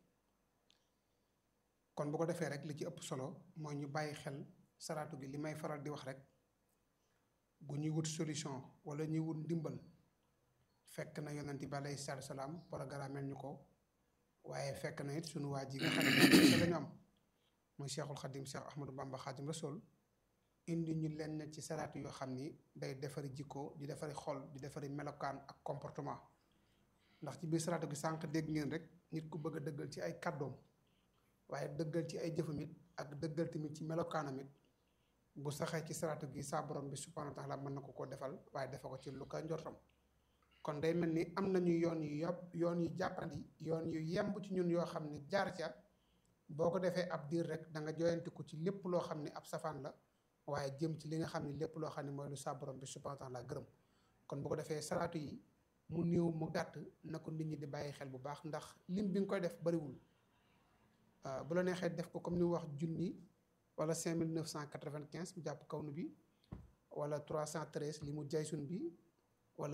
kon bu ko defee rek li ci ëpp solo mooy ñu bàyyi xel salaatu gi li may faral di wax rek bu ñuy wut solution wala ñuy wut ndimbal fekk na yonent bi alayhi salaatu salaam programmeel ñu ko waaye fekk na it sunu waa ji nga xam ne lañu am muy Cheikhul Xadim Cheikh Ahmadou Bamba Xadim Rasul indi ñu leen ci salaatu yoo xam ni day defari jikko di defari xol di defari melokaan ak comportement ndax ci biir salaatu gi sànq dégg ngeen rek nit ku bëgg a dëggal ci ay kàddoom waaye dëggal ci ay jëfam it ak dëggal tamit ci melokaanam it bu saxee ci salaatu gi saa borom bi subhaanahu wa taala mën na ko koo defal waaye defa ko ci lu ka njortam kon day mel ni am nañu yoon yu yob yoon yu jàppandi yoon yu yemb ci ñun yoo xam ne jaar ca boo ko defee ab diir rek da nga joyantiku ci lépp loo xam ne ab safaan la waaye jëm ci li nga xam ne lépp loo xam ne mooy lu saa borom bi subhaanahu wa taala gërëm kon bu ko defee salaatu yi mu néew mu gàtt na ko nit ñi di bàyyi xel bu baax ndax lim bi nga koy def bariwul bu la neexee def ko comme ni wax junni wala cinq mille neuf cent quatre-vingt-quinze mu jàpp kawnu bi wala trois cent treize li mu jaysun bi wala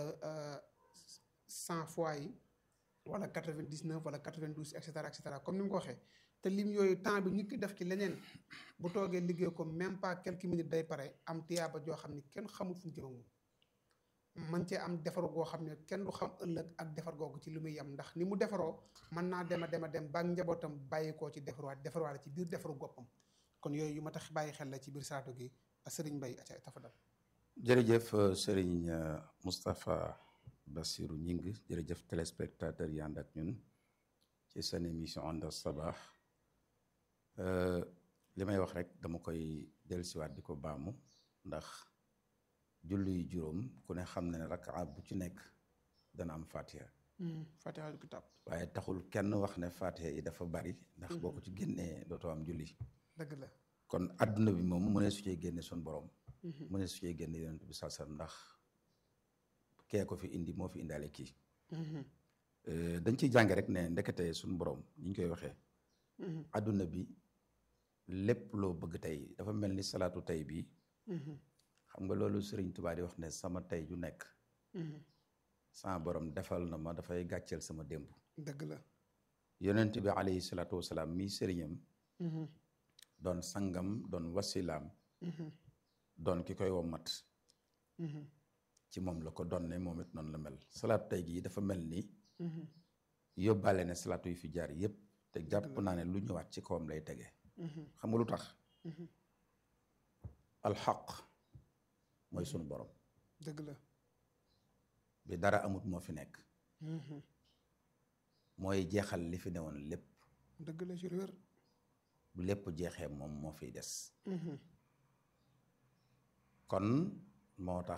cent fois yi wala quatre-vingt-dix-neuf wala quatre-vingt-douze et cetera et cetera comme ni mu ko waxee te lim yooyu temps bi nit ki def ci leneen bu toogee liggéey ko même pas quelques minutes day pare am tiyaaba joo xam ne kenn xamul fu mu jëm moom man cee am defar goo xam ne kenn du xam ëllëg ak defar googu ci li muy yem ndax ni mu defaroo mën naa dem a dem a dem ba njabootam bàyyi koo ci defarwaat defarwaale ci biir defaru goppam kon yooyu yu ma tax bàyyi xel la ci biir salaatu gi sëriñ Mbaye aca tafadal jërëjëf sëriñ Moustapha Bassirou Gningue jërëjëf téléspectateur yi ànd ak ñun ci seen émission Inda Sabah li may wax rek dama koy dellusiwaat di ko baamu ndax julli juróom ku ne xam ne ne rakaa bu ci nekk dana am fatiha fatiha du kitab waaye taxul kenn wax ne fatiha yi dafa bari ndax boo ko ci génnee dootoo am julli dëgg la kon adduna bi moom mu ne su cee génne sun borom mu ne su cee génne yonent bi sallallahu alayhi wasallam ndax kee ko fi indi moo fi indaale kii dañ ciy jànge rek ne ndekete sun borom ni ñu koy waxee adduna bi lépp loo bëgg tey dafa mel ni salaatu tey bi xam nga loolu Sëriñ Tuubaa di wax ne sama tey ju nekk sama borom defal na ma dafay gàcceel sama démb dëgg la yonent bi alayhi salaatu wasalaam mi sëriñam doon sangam doon wasilaam doon ki koy wommat ci moom la ko doon ne moom it noonu la mel salaatu tey gii dafa mel ni yóbbaale ne salaatu yi fi jaar yépp te jàpp naa ne lu ñëwaat ci kawam lay tege xam nga lu tax alxaq mooy sunu borom dëgg la bi dara amut moo fi nekk mooy jeexal li fi newoon lépp dëgg la ci wér bu lépp jeexee moom moo fiy des kon moo tax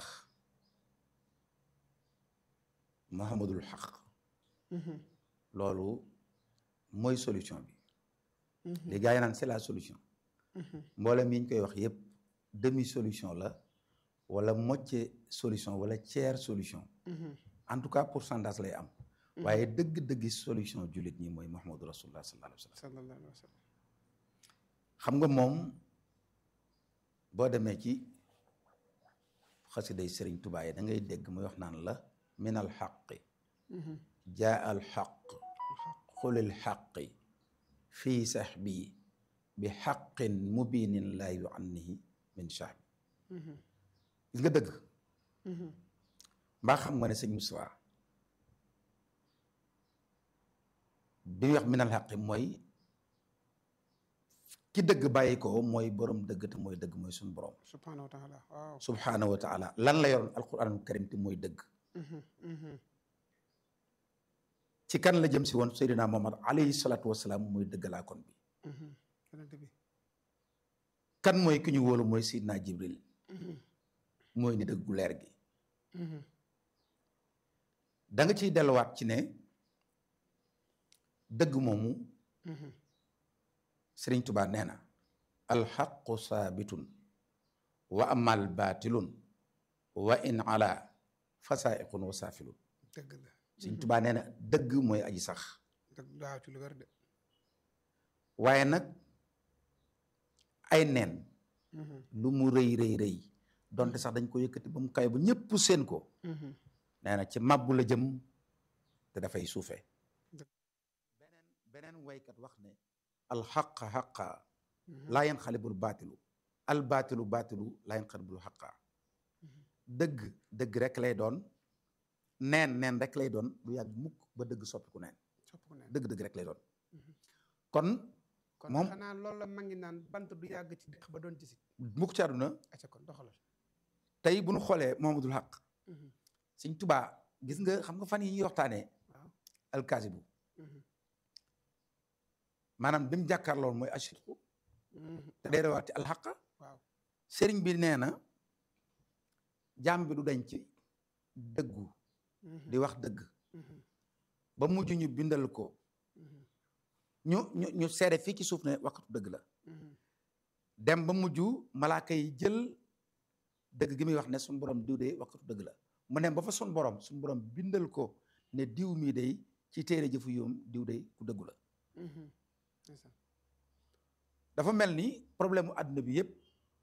Muhammadul Xaq loolu mooy solution bi li gars yi naan c'est la solution mboolem yi ñu koy wax yépp demi solution la wala moitié solution wala tiers solution en tout cas pourcentage lay am waaye dëgg-dëgg solution jullit ñi mooy Muhammadu Rasulullah sallallahu alayhi wa sallam sallallahu alayhi wa sallam xam nga moom boo demee ci xasiday Sëriñ Tuubaa yi da ngay dégg muy wax naan la min al xaqi jaa al xaq xulil xaqi fii saxbi bi xaqin mubinin laa yu annihi min saxbi gis nga dëgg mbaa xam nga ne sëñ Moussa bi wax min al xaqi mooy ki dëgg bàyyi ko mooy borom dëgg te mooy dëgg mooy suñu borom subhanahu wa taala waaw subhanahu wa taala lan la yoroon alquranul karim te mooy dëgg ci kan la jëm si woon Seydina Muhammad alayhi salaatu wasalaam mooy dëggalaa kon bi bi kan mooy ki ñu wóolu mooy Seydina Jibril mooy ni dëggu leer gi da nga ciy delluwaat ci ne dëgg moomu Sëriñ Tuubaa nee na alxaqu saabitun wa amal baatilun wa in ala fasaiqun wa saafilun dëgg la Sëriñ Tuubaa nee na dëgg mooy aji sax dëgg daa ci lu wér de waaye nag ay neen lu mu rëy rëy rëy donte sax dañ ko yëkkati ba mu kawe ba ñëpp seen ko nee na ci màbbu la jëm te dafay suufee beneen beneen waykat wax ne alxaqa xaqa laa yan xalibul baatilu al baatilu baatilu laa yan xalibul xaqa dëgg dëgg rek lay doon neen neen rek lay doon du yàgg mukk ba dëgg soppiku neen soppiku neen dëgg dëgg rek lay doon kon kon moom xanaa loolu la ma ngi naan bant du yàgg ci dëkk ba doon ci si mukk ci àdduna acca kon doxalal tey bu ñu xoolee Muhammadul Haq Sëñ Tuubaa gis nga xam nga fan yi ñuy waxtaanee waaw alkaasibu maanaam bi mu jàkkaarloon mooy ashirku te day rewaati alxaqa waaw sëriñ bi nee na jaam bi du dañ ci dëggu di wax dëgg ba mujj ñu bindal ko ñu ñu ñu seede fii ci suuf ne waxatu dëgg la dem ba mujj malaaka yi jël dëgg gi muy wax ne suñu borom diw de waxatu dëgg la mu ne ba fa suñu borom suñu borom bindal ko ne diw mii day ci téere jëfu yoom diw de ku dëggu la dafa mel ni problème mu àdduna bi yëpp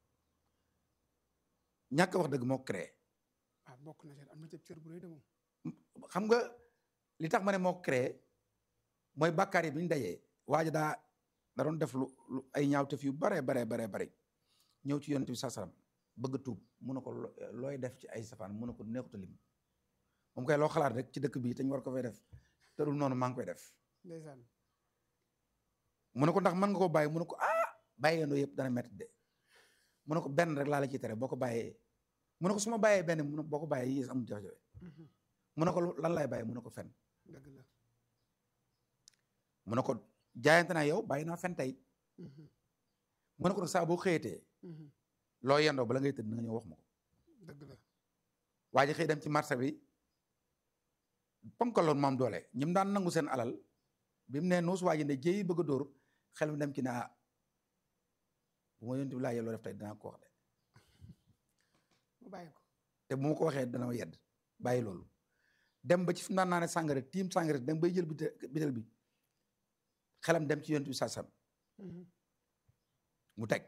ñàkk wax dëgg moo créé ah bokk na ci am na ci cër bu rëy de moom xam nga li tax ma ne moo créé mooy bàkkaar yi bi ñu dajee waaja daa da doon def lu lu ay ñaawteef yu bare bare bare bare ñëw ci yonent bi saa salaam bëgg tuub mun na ko looy def ci ay safaan mun na ko neexuta lim moom koy loo xalaat rek ci dëkk bi te ñu war ko fay def te dul noonu maa ngi koy def ndeysaan mu ne ko ndax mën nga ko bàyyi mu ne ko ah bàyyi yendoo yëpp dana métti de mu ne ko benn rek laa la ciy tere boo ko bàyyee mu ne ko su ma bàyyee benn mu ne boo ko bàyyee yées amul jafe-jafe mu ne ko lan lay bàyyi mu ne ko fen dëgg la mu ne ko jaayante naa yow bàyyi naa fen tey mu ne ko nag saa boo xëyatee loo yendoo bala ngay tëdd na nga ñëw wax ma ko dëgg la waa ji xëy dem ci marché bi ponkaloon moom doole ñim daan nangu seen alal bi mu ne nuus waa ji ne jéyi bëgg a dóor xel mi dem ci ne ah bu ma yonti bi laa yelloo def tey dinaa ko wax de mu bàyyi ko te bu ma ko waxee dana ma yedd bàyyi loolu dem ba ci fi mu daan naa ne sàngara tiim sàngara dem bay jël bitel bi xelam dem ci yonti bi sasam mu teg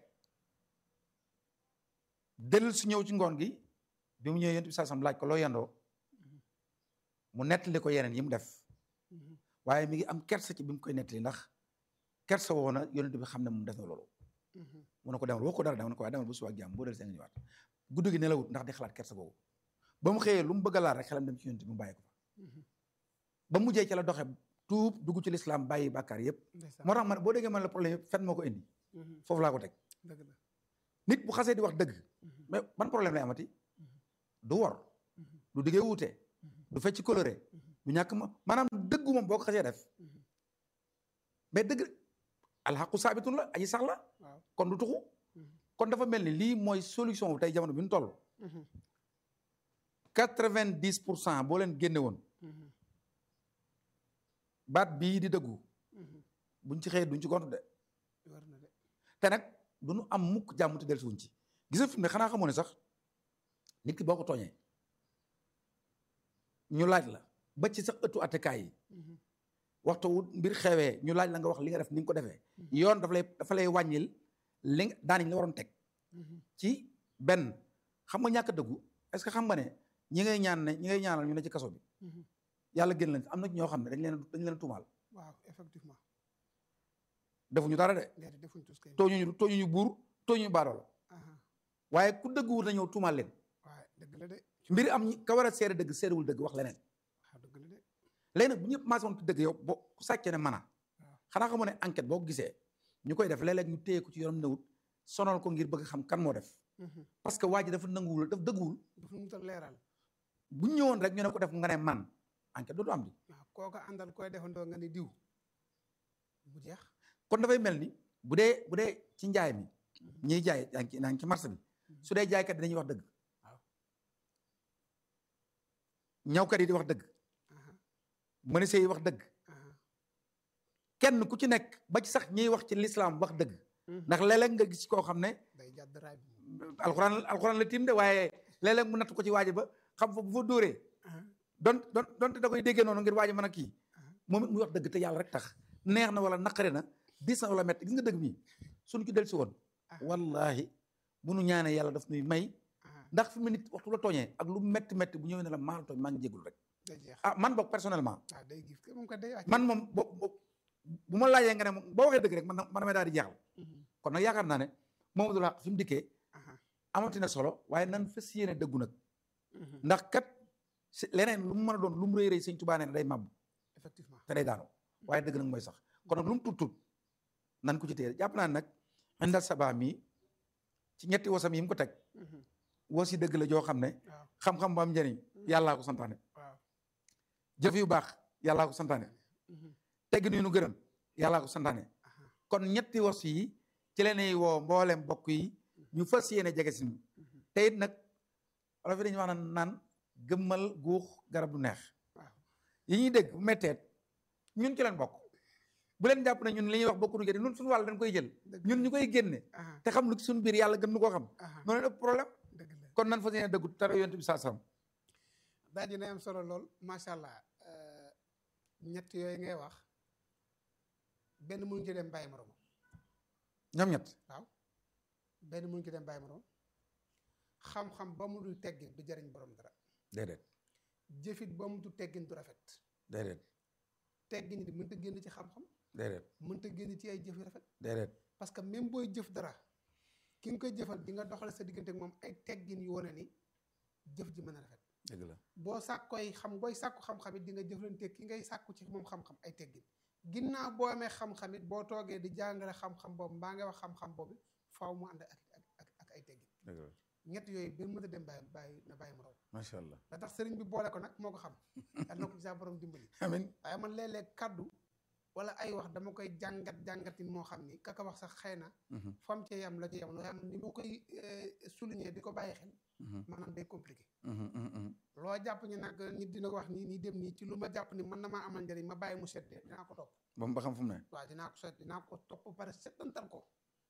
dellu si ñëw ci ngoon gi bi mu ñëwee yonti bi sasam laaj ko loo yendoo mu nettali ko yeneen yi mu def waaye mi ngi am kersa ci bi mu koy nettali ndax kersa woo na yonent bi xam ne moom def na loolu mu ne ko demal woo ko dara demal ne ko waaye demal bu suba ak jàmm boo del see nga ñëwaat guddi gi nelawut ndax di xalaat kersa googu ba mu xëyee lu mu bëgg a laal rek xelam dem ci yonent bi mu bàyyi ko fa ba mu mujjee ci la doxe tuub dugg ci lislaam bàyyi bàkkaar yëpp moo tax man boo déggee man la problème yëpp fen moo ko indi foofu laa ko teg dëgg la nit bu xasee di wax dëgg mais ban problème lay amati du wor du diggee wuute du fecc coloré du ñàkk ma maanaam dëggu moom boo ko xasee def mais dëgg alxaqu saabitun la aji sax la kon du tuxu kon dafa mel ni lii mooy solution bu tey jamono bi ñu toll quatre-vingt-dix pour cent boo leen génne woon baat bii di dëggu buñ ci xëyee duñ ci gont de te nag du ñu am mukk jàmm te dellusiwuñ ci gis nga fi mu ne xanaa xamoo ne sax nit ki boo ko tooñee ñu laaj la ba ci sax ëttu attekaay yi waxtu wu mbir xewee ñu laaj la nga wax li nga def ni nga ko defee yoon dafa lay dafa lay wàññil li nga daaniñ la waroon teg ci benn xam nga ñàkk dëggu est-ce que xam nga ne ñi ngay ñaan ne ñi ngay ñaanal ñu ne ci kaso bi yàlla génn leen am na ñoo xam ne dañ leen dañ leen tuumaal waaw effectivement defuñu dara de defuñu tus kay tooñuñu tooñuñu buur tooñuñu baadoo la waaye ku dëgguwut na ñëw tuumaal leen waaye dëgg la de mbir am ñi ka war a seede dëgg seedewul dëgg wax leneen waaw dëgg la de léegi nag bu ñëpp maase woon ci dëgg yow boo ku sàccee ne mana xanaa xamoo ne enquête boo ko gisee ñu koy def léeg-léeg ñu téye ko ci yoonam newut sonal ko ngir bëgg xam kan moo def parce que waa ji dafa nanguwul daf dëgguwul dafa mu tal leeral bu ñëwoon rek ñu ne ko def nga ne man enquête dootu am di waaw kooka àndal koy defandoo nga ne diw mu jeex kon dafay mel ni bu dee bu dee ci njaay mi ñiy jaay yaa ngi ci yaa ngi ci marché bi su dee jaaykat dinañuy wax dëgg waaw ñawkat yi di wax dëgg menuisier yi wax dëgg kenn ku ci nekk ba ci sax ñiy wax ci lislaam wax dëgg ndax léeg-léeg nga gis koo xam ne day jàdd raay bi alxuraan alxuraan la tiim de waaye léeg-léeg mu natt ko ci waaji ba xam fa bu fa dóoree don don donte da koy déggee noonu ngir waaji mën a kii moom it muy wax dëgg te yàlla rek tax neex na wala naqare na dis na wala métti gis nga dëgg mi suñu ci del si woon wallahi bu nu ñaanee yàlla daf nuy may ndax fi mu nit waxtu la tooñee ak lu métti métti bu ñëwee ne la maa la tooñ maa ngi jégul rek ah man boog personnellement man moom bo bu ma laajee nga ne moom boo waxee dëgg rek man man damay daal di jeexal kon nag yaakaar naa ne Mamadou Haq fi mu dikkee amati na solo waaye nan fas yéene dëggu nag ndax kat leneen lu mu mën a doon lu mu rëy rëy sëñ Tuubaa nee na day màbb effectivement te day daanu waaye dëgg nag mooy sax kon nag lu mu tut tut nan ko ci téye jàpp naa nag indal sabaa mii ci ñetti wasam yi mu ko teg wasi dëgg la joo xam ne xam-xam bu am njëriñ yàllaa ko santaane jëf yu baax yàllaa ko santaane tegg nu nu gërëm yàllaa ko santaane kon ñetti was yi ci leen woo mboolem bokk yi ñu fas yéene jege si ñu te it nag wala fi dañuy wax naan naan gëmmal guux garab du neex yi ñuy dégg bu metteet ñun ci leen bokk bu leen jàpp ne ñun li ñuy wax bokku nu jël ñun suñu wàll dañ koy jël ñun ñu koy génne te xam lu ci suñu biir yàlla gën nu koo xam noonu leen ëpp problème kon nan fas yéene dëggu tara yonent bi saa sam daa dina am solo lool macha allah ñett yooyu ngay wax benn mënuñu ci dem bàyyi morom ñoom ñett waaw benn mënuñu ci dem bàyyi morom xam-xam ba mu dul teggin du jariñ borom dara déedéet jëfit ba mu dul teggin du rafet déedéet teggin di mënta génn ci xam-xam déedéet mënta génn ci ay jëf yu rafet déedéet parce que même booy jëf dara ki nga koy jëfal di nga doxale sa diggante ak moom ay teggin yu wane ni jëf ji mën a rafet dëgg la boo sàkkoy xam booy sàkku xam-xam it di nga jëflante ki ngay sàkku ci moom xam-xam ay teggin ginnaaw boo amee xam-xam it boo toogee di jàngale xam-xam boobu mbaa nga wax xam-xam boobu faaw mu ànd ak ak ak ay teggin ñett yooyu benn mën a dem bàyyi bàyyi na bàyyi moroom macha allah da tax sëriñ bi boole ko nag moo ko xam yàlla na ko ci saa borom dimbali amiin waaye man léeg-léeg kaddu wala ay wax dama koy jàngat jàngatin moo xam ni kaka wax sax xëy na fam ci yam la ci yam loo xam ni ma koy souligner di ko bàyyi xel maanaam day compliqué loo jàpp ni nag nit dina ko wax nii nii dem nii ci lu ma jàpp ni mën na maa amal njëriñ ma bàyyi mu seddee dinaa ko topp ba mu ba xam fu mu ne waaw dinaa ko set dinaa ko topp pare settantal ko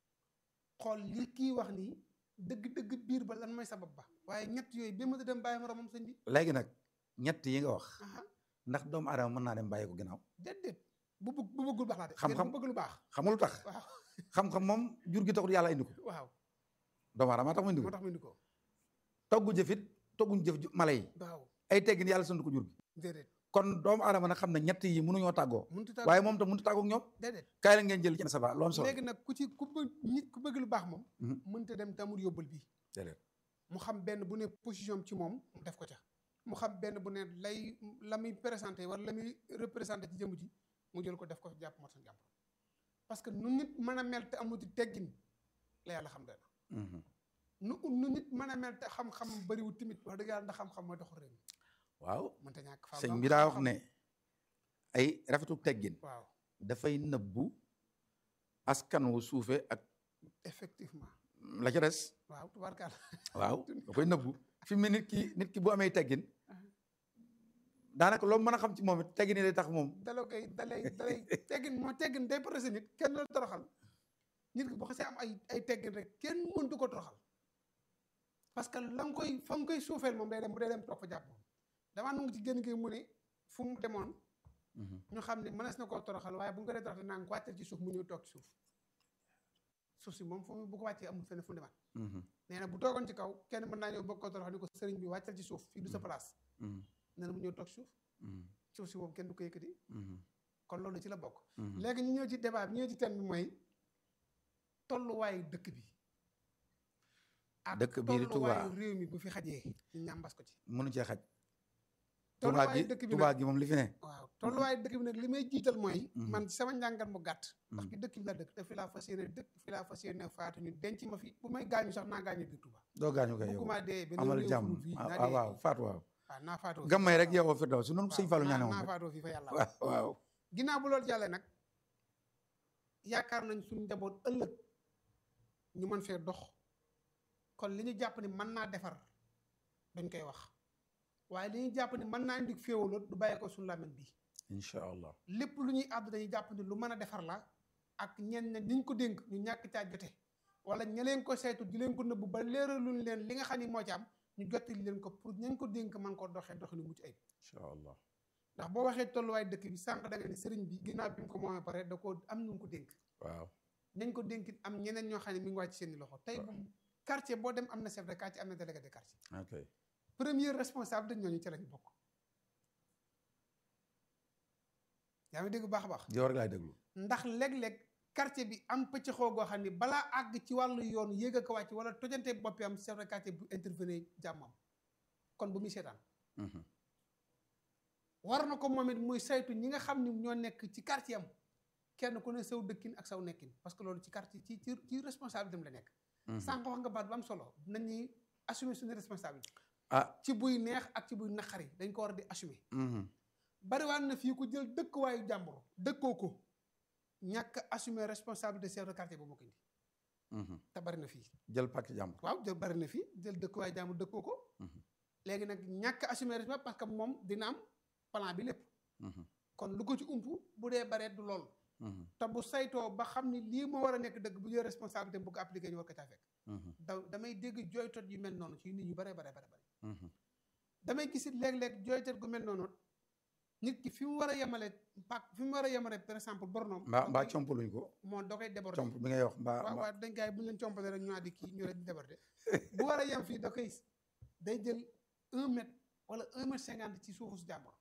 xool li kii wax nii dëgg-dëgg biir ba lan mooy sabab ba waaye ñett yooyu bi ma dem bàyyi moroomam sëñ bi léegi nag ñett yi nga wax ndax doomu aadama mën naa dem bàyyi ko ginnaaw déedéet bu bëgg bu bëggul baax laa de xam-xam bu bëgg lu baax xam nga lu tax waaw xam-xam moom jur gi taxul yàlla indi ko waaw doomu aadama tax mu indi ko moo tax mu indi ko toggu jëfit togguñ jëf mala yi waaw ay teggin yàlla sant ko jur gi déedéet kon doomu aadama nag xam ne ñett yi mënuñoo tàggoo mënut a tàggoo waaye moom tam mënut a tàggoo ak ñoom déedéet kaay la ngeen jël ci saba loolu solo léegi nag ku ci ku bëgg nit ku bëgg lu baax moom mënut a dem tamul yóbbal bii déedéet mu xam benn bu ne position ci moom mu def ko ca mu xam benn bu ne lay la muy présenté wala la muy représenté ci jëmm ji mu jël ko def ko jàpp moo tax jàpp parce que nu nit mën a mel te amuti teggin la yàlla xam doy na nu nu nit mën a mel te xam-xam bëriwul tamit wax dëgg yàlla ndax xam-xam mooy doxul réew mi waaw mënta ñàkk sëñ bi daa wax ne ay rafetu teggin waaw dafay nëbbu askan wu suufe ak effectivement la ca des waaw tubaarkaal waaw da koy nëbbu fi mu ne nit ki nit ki bu amee teggin daanaka loo mën a xam ci moom it teggin yi day tax moom daloo koy dalay dalay teggin moo teggin day pressé nit kenn la toroxal nit ki boo xasee am ay ay teggin rek kenn mëntu ko toroxal parce que la nga koy fa nga koy suufeel moom day dem bu day dem toog fa jàpp moom damaa nangu ci génn gi mu ne fu mu demoon ñu xam ne mënees na koo toroxal waaye bu nga ko dee toroxal naa nga ko wàccal ci suuf mu ñëw toog ci suuf suuf si moom fu bu ko wàccee amul fenn fu mu demaat nee na bu toogoon ci kaw kenn mën naa ñëw bëgg ko toroxal ni ko sëriñ bi wàccal ci suuf fii du sa place nee na mu ñëw toog suuf suuf si moom kenn du ko yëkkati kon loolu ci la bokk léegi ñu ñëw ci débat bi ñëw ci thème bi mooy tolluwaayu dëkk bi ak dëkk bii di Touba tolluwaayu réew mi bu fi xajee ñu ñàmbas ko ci mënu cee xaj Touba tolluwaayu gi dëkk bi Touba gi moom li fi ne waaw tolluwaay dëkk bi nag li may jiital mooy man sama njàngat mu gàtt ndax ki dëkk bi la dëkk te fi laa fas yéene dëkk fi laa fas yéene faatu ñu denc ma fi bu may gaañu sax naa gaañu biir Tuuba doo gaañu kay yow bugguma dee benn amal réew jàmm fii naa ah dee waaw faatu waaw waaw naa faatoo gammay rek yow fi daw si noonu sëñ Fallou ñaane woon naa rek faatoo fii fa yàlla waaw waaw ginnaaw bu loolu jàllee nag yaakaar nañ suñu njaboot ëllëg ñu mën fee dox kon li ñu jàpp ni mën naa defar dañ koy wax waaye li ñu jàpp ni mën naa indi féewaloo du bàyyi ko suñu làmmiñ bi incha allah lépp lu ñuy àddu dañuy jàpp ni lu mën a defar la ak ñenn ña niñ ko dénk ñu ñàkk caa jote wala ña leen ko saytu di leen ko nëbbu ba leeraluñ leen li nga xam ni moo ci am ñu jottali leen ko pour ñañ ko dénk man ko doxee doxinu mucc ayib incha allah ndax boo waxee tolluwaay dëkk bi sànq da nga ni sëriñ bi ginnaaw bi mu ko moomee pare da ko am ñu ko dénk waaw nañ ko dénkit am ñeneen ñoo xam ne mi ngi wàcc seen i loxo tey bu quartier boo dem am na chef de quartier am na délégué de quartier ok premier responsable dañ ñooñu ci lañ bokk yaa ngi dégg baax a baax yow rek laay déglu ndax léeg-léeg quartier bi am pëcc xoo goo xam ne balaa àgg ci wàllu yoon yéeg a ko wàcc wala tojante boppi am chef de quartier bu intervenir jàmmam kon bu muy seetaan war na ko moom it muy saytu ñi nga xam ni ñoo nekk ci quartier am kenn ku ne saw dëkkin ak saw nekkin parce que loolu ci quartier ci ci ci responsabilité am la nekk sànq wax nga baat bu am solo nañuy assumer suñu responsabilité ah ci buy neex ak ci buy naqari dañ ko war a di assumer bariwaan na fii ku jël dëkkuwaayu jàmbur dëkkoo ko ñàkk assumer responsabilité chef de quartier bu moo ko indi te bari na fii jël pàcc jàmbur waaw jël bari na fii jël dëkkuwaayu jàmbur dëkkoo ko léegi nag ñàkk assumer responsabilité parce que moom dina am plan bi lépp kon lu ko ci umpu bu dee bareet du loolu te bu saytoo ba xam ni lii moo war a nekk dëgg bu jël responsabilité bu ko appliqué ñu war ko caa fekk da damay dégg jooytot yu mel noonu ci nit ñu bare bare bare bare damay gisit léeg-léeg jooytot gu mel noonu nit ki fi mu war a yemale pak fi mu war a yemale par exemple bornoom mbaa mbaa compaluñ ko moo da koy déborder comp bi ngay wax mbaa waaw waaw dañ gaay bu ñu leen compale rek ñu di kii ñu leen déborder bu war a yem fii da koy day jël un mètre wala un mètre cinquante ci suufu su jàmbur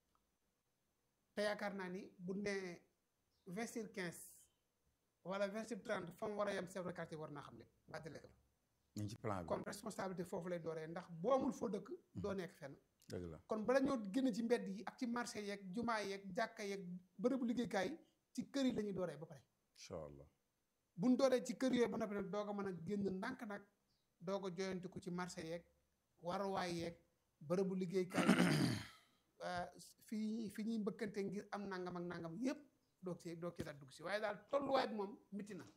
te yaakaar naa ni bu nee vingt sur quinze wala vingt sur trente fa mu war a yem chef de quartier war naa xam ne mbaa délégué la ñu ngi ci plan bi kon responsabilité foofu lay dooree ndax boo amul foo dëkk doo nekk fenn dëgg la kon bala ñoo génn ci mbedd yi ak ci marché yeeg jumaa yeeg jàkka yeeg bërëbu liggéeykaay yi ci kër yi la ñuy dooree ba pare incha allah buñ dooree ci kër yooyu ba noppi nag doog a mën a génn ndànk nag doog a joyantiku ci marché yeeg waruwaay yeeg bërëbu liggéeykaay yeeg fi fi ñuy mbëkkante ngir am nangam ak nangam yépp doog ci doog ci daal dugg si waaye daal tolluwaay bi moom métti na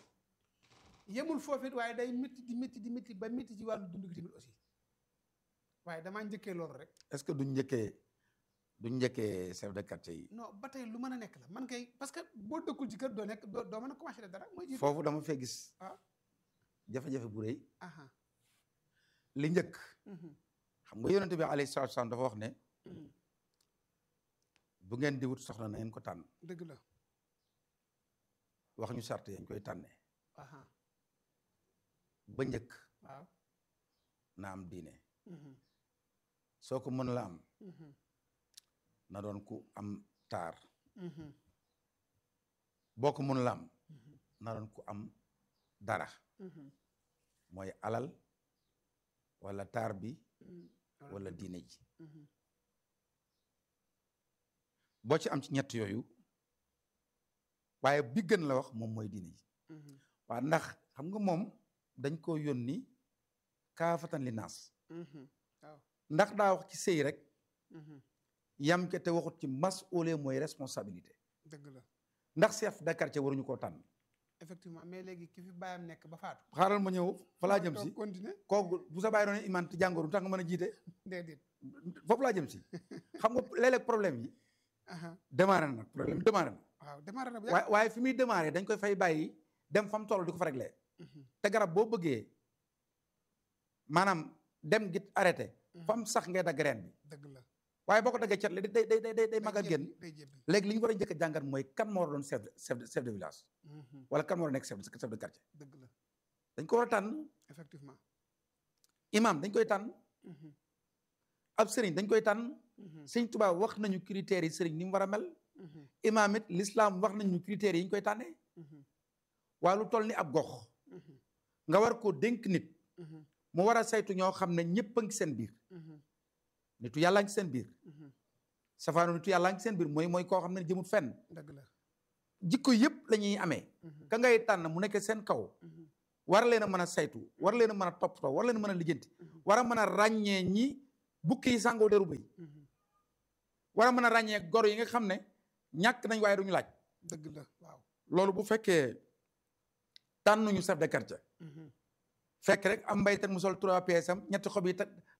yemul foofu it waaye day métti di métti di métti ba métti ci wàllu dund gi tamit aussi waaye damaa njëkkee loolu rek. est-ce que duñ njëkkee duñ njëkkee chef de quartier yi. non ba tey lu mën a nekk la man kay parce que boo dëkkul ci kër doo nekk doo doo mën a commencé dara. mooy jiitu foofu dama fee gis. ah jafe-jafe bu rëy. li njëkk. xam nga yonent bi alayhi salaatu salaam dafa wax ne. bu ngeen di wut soxna na ngeen ko tànn. dëgg la. wax ñu sart yañ koy tànnee. aha ba njëkk. waaw. na am diine. soo ko mën la am. na doon ku am taar. boo ko mën la am. na doon ku am dara. mooy alal wala taar bi wala diine ji. boo ci am ci ñett yooyu waaye bi gën la wax moom mooy diine ji. waaw ndax xam nga moom dañ ko yónni kaafatan li naas. ndax daa wax ci sëy rek. yam ca te waxut ci mas'uule mooy responsabilité. dëgg la ndax chef de quartier waruñu koo tànn. effectivement mais léegi ki fi bàyyam nekk ba faatu. xaaral ma ñëw fa laa jëm si continuer kooku bu sa bàyyi doon iman te jàngoro tax nga mën a jiite. déedéet. foofu laa jëm si xam nga léeg-léeg problème yi. démarré na nag problème démarré na. waaw démarré na bu waaye waaye fi muy démarré dañ koy fay bàyyi dem fa mu toll di ko fa réglé. te garab boo bëggee maanaam dem gi arrêté. fa mu sax ngay dagg reen bi. dëgg la waaye boo ko daggee cat la day day day day mag a génn. day jébbi léegi li ñu war a njëkk a jàngat mooy kan moo war a doon chef de chef de chef de village. wala kan moo war a nekk chef de chef de quartier. dëgg la dañ ko war a tànn. effectivement. imam dañ koy tànn. ab sëriñ dañ koy tànn. sëñ Tuubaa wax nañu critères yi sëriñ ni mu war a mel. imam it l'islam wax nañu critères yi ñu koy tànnee. waaye lu toll ni ab gox. nga war koo dénk nit. mu war a saytu ñoo xam ne ñëpp a ngi seen biir. nitu yàlla ngi seen biir. safaanu nitu yàlla ngi seen biir mooy mooy koo xam ne jëmut fenn dëgg la jikko yëpp la ñuy amee ka ngay tànn mu nekk seen kaw war leen a mën a saytu war leen a mën a toppatoo war leen a mën a lijjanti war a mën a ràññee ñi bukki yi sàngoo deru bëy war a mën a ràññee gor yi nga xam ne ñàkk nañ waaye duñu laaj dëgg la waaw loolu bu fekkee tànnuñu chef de quartier fekk rek am mbaytan mu sol trois pièces am ñetti xob yi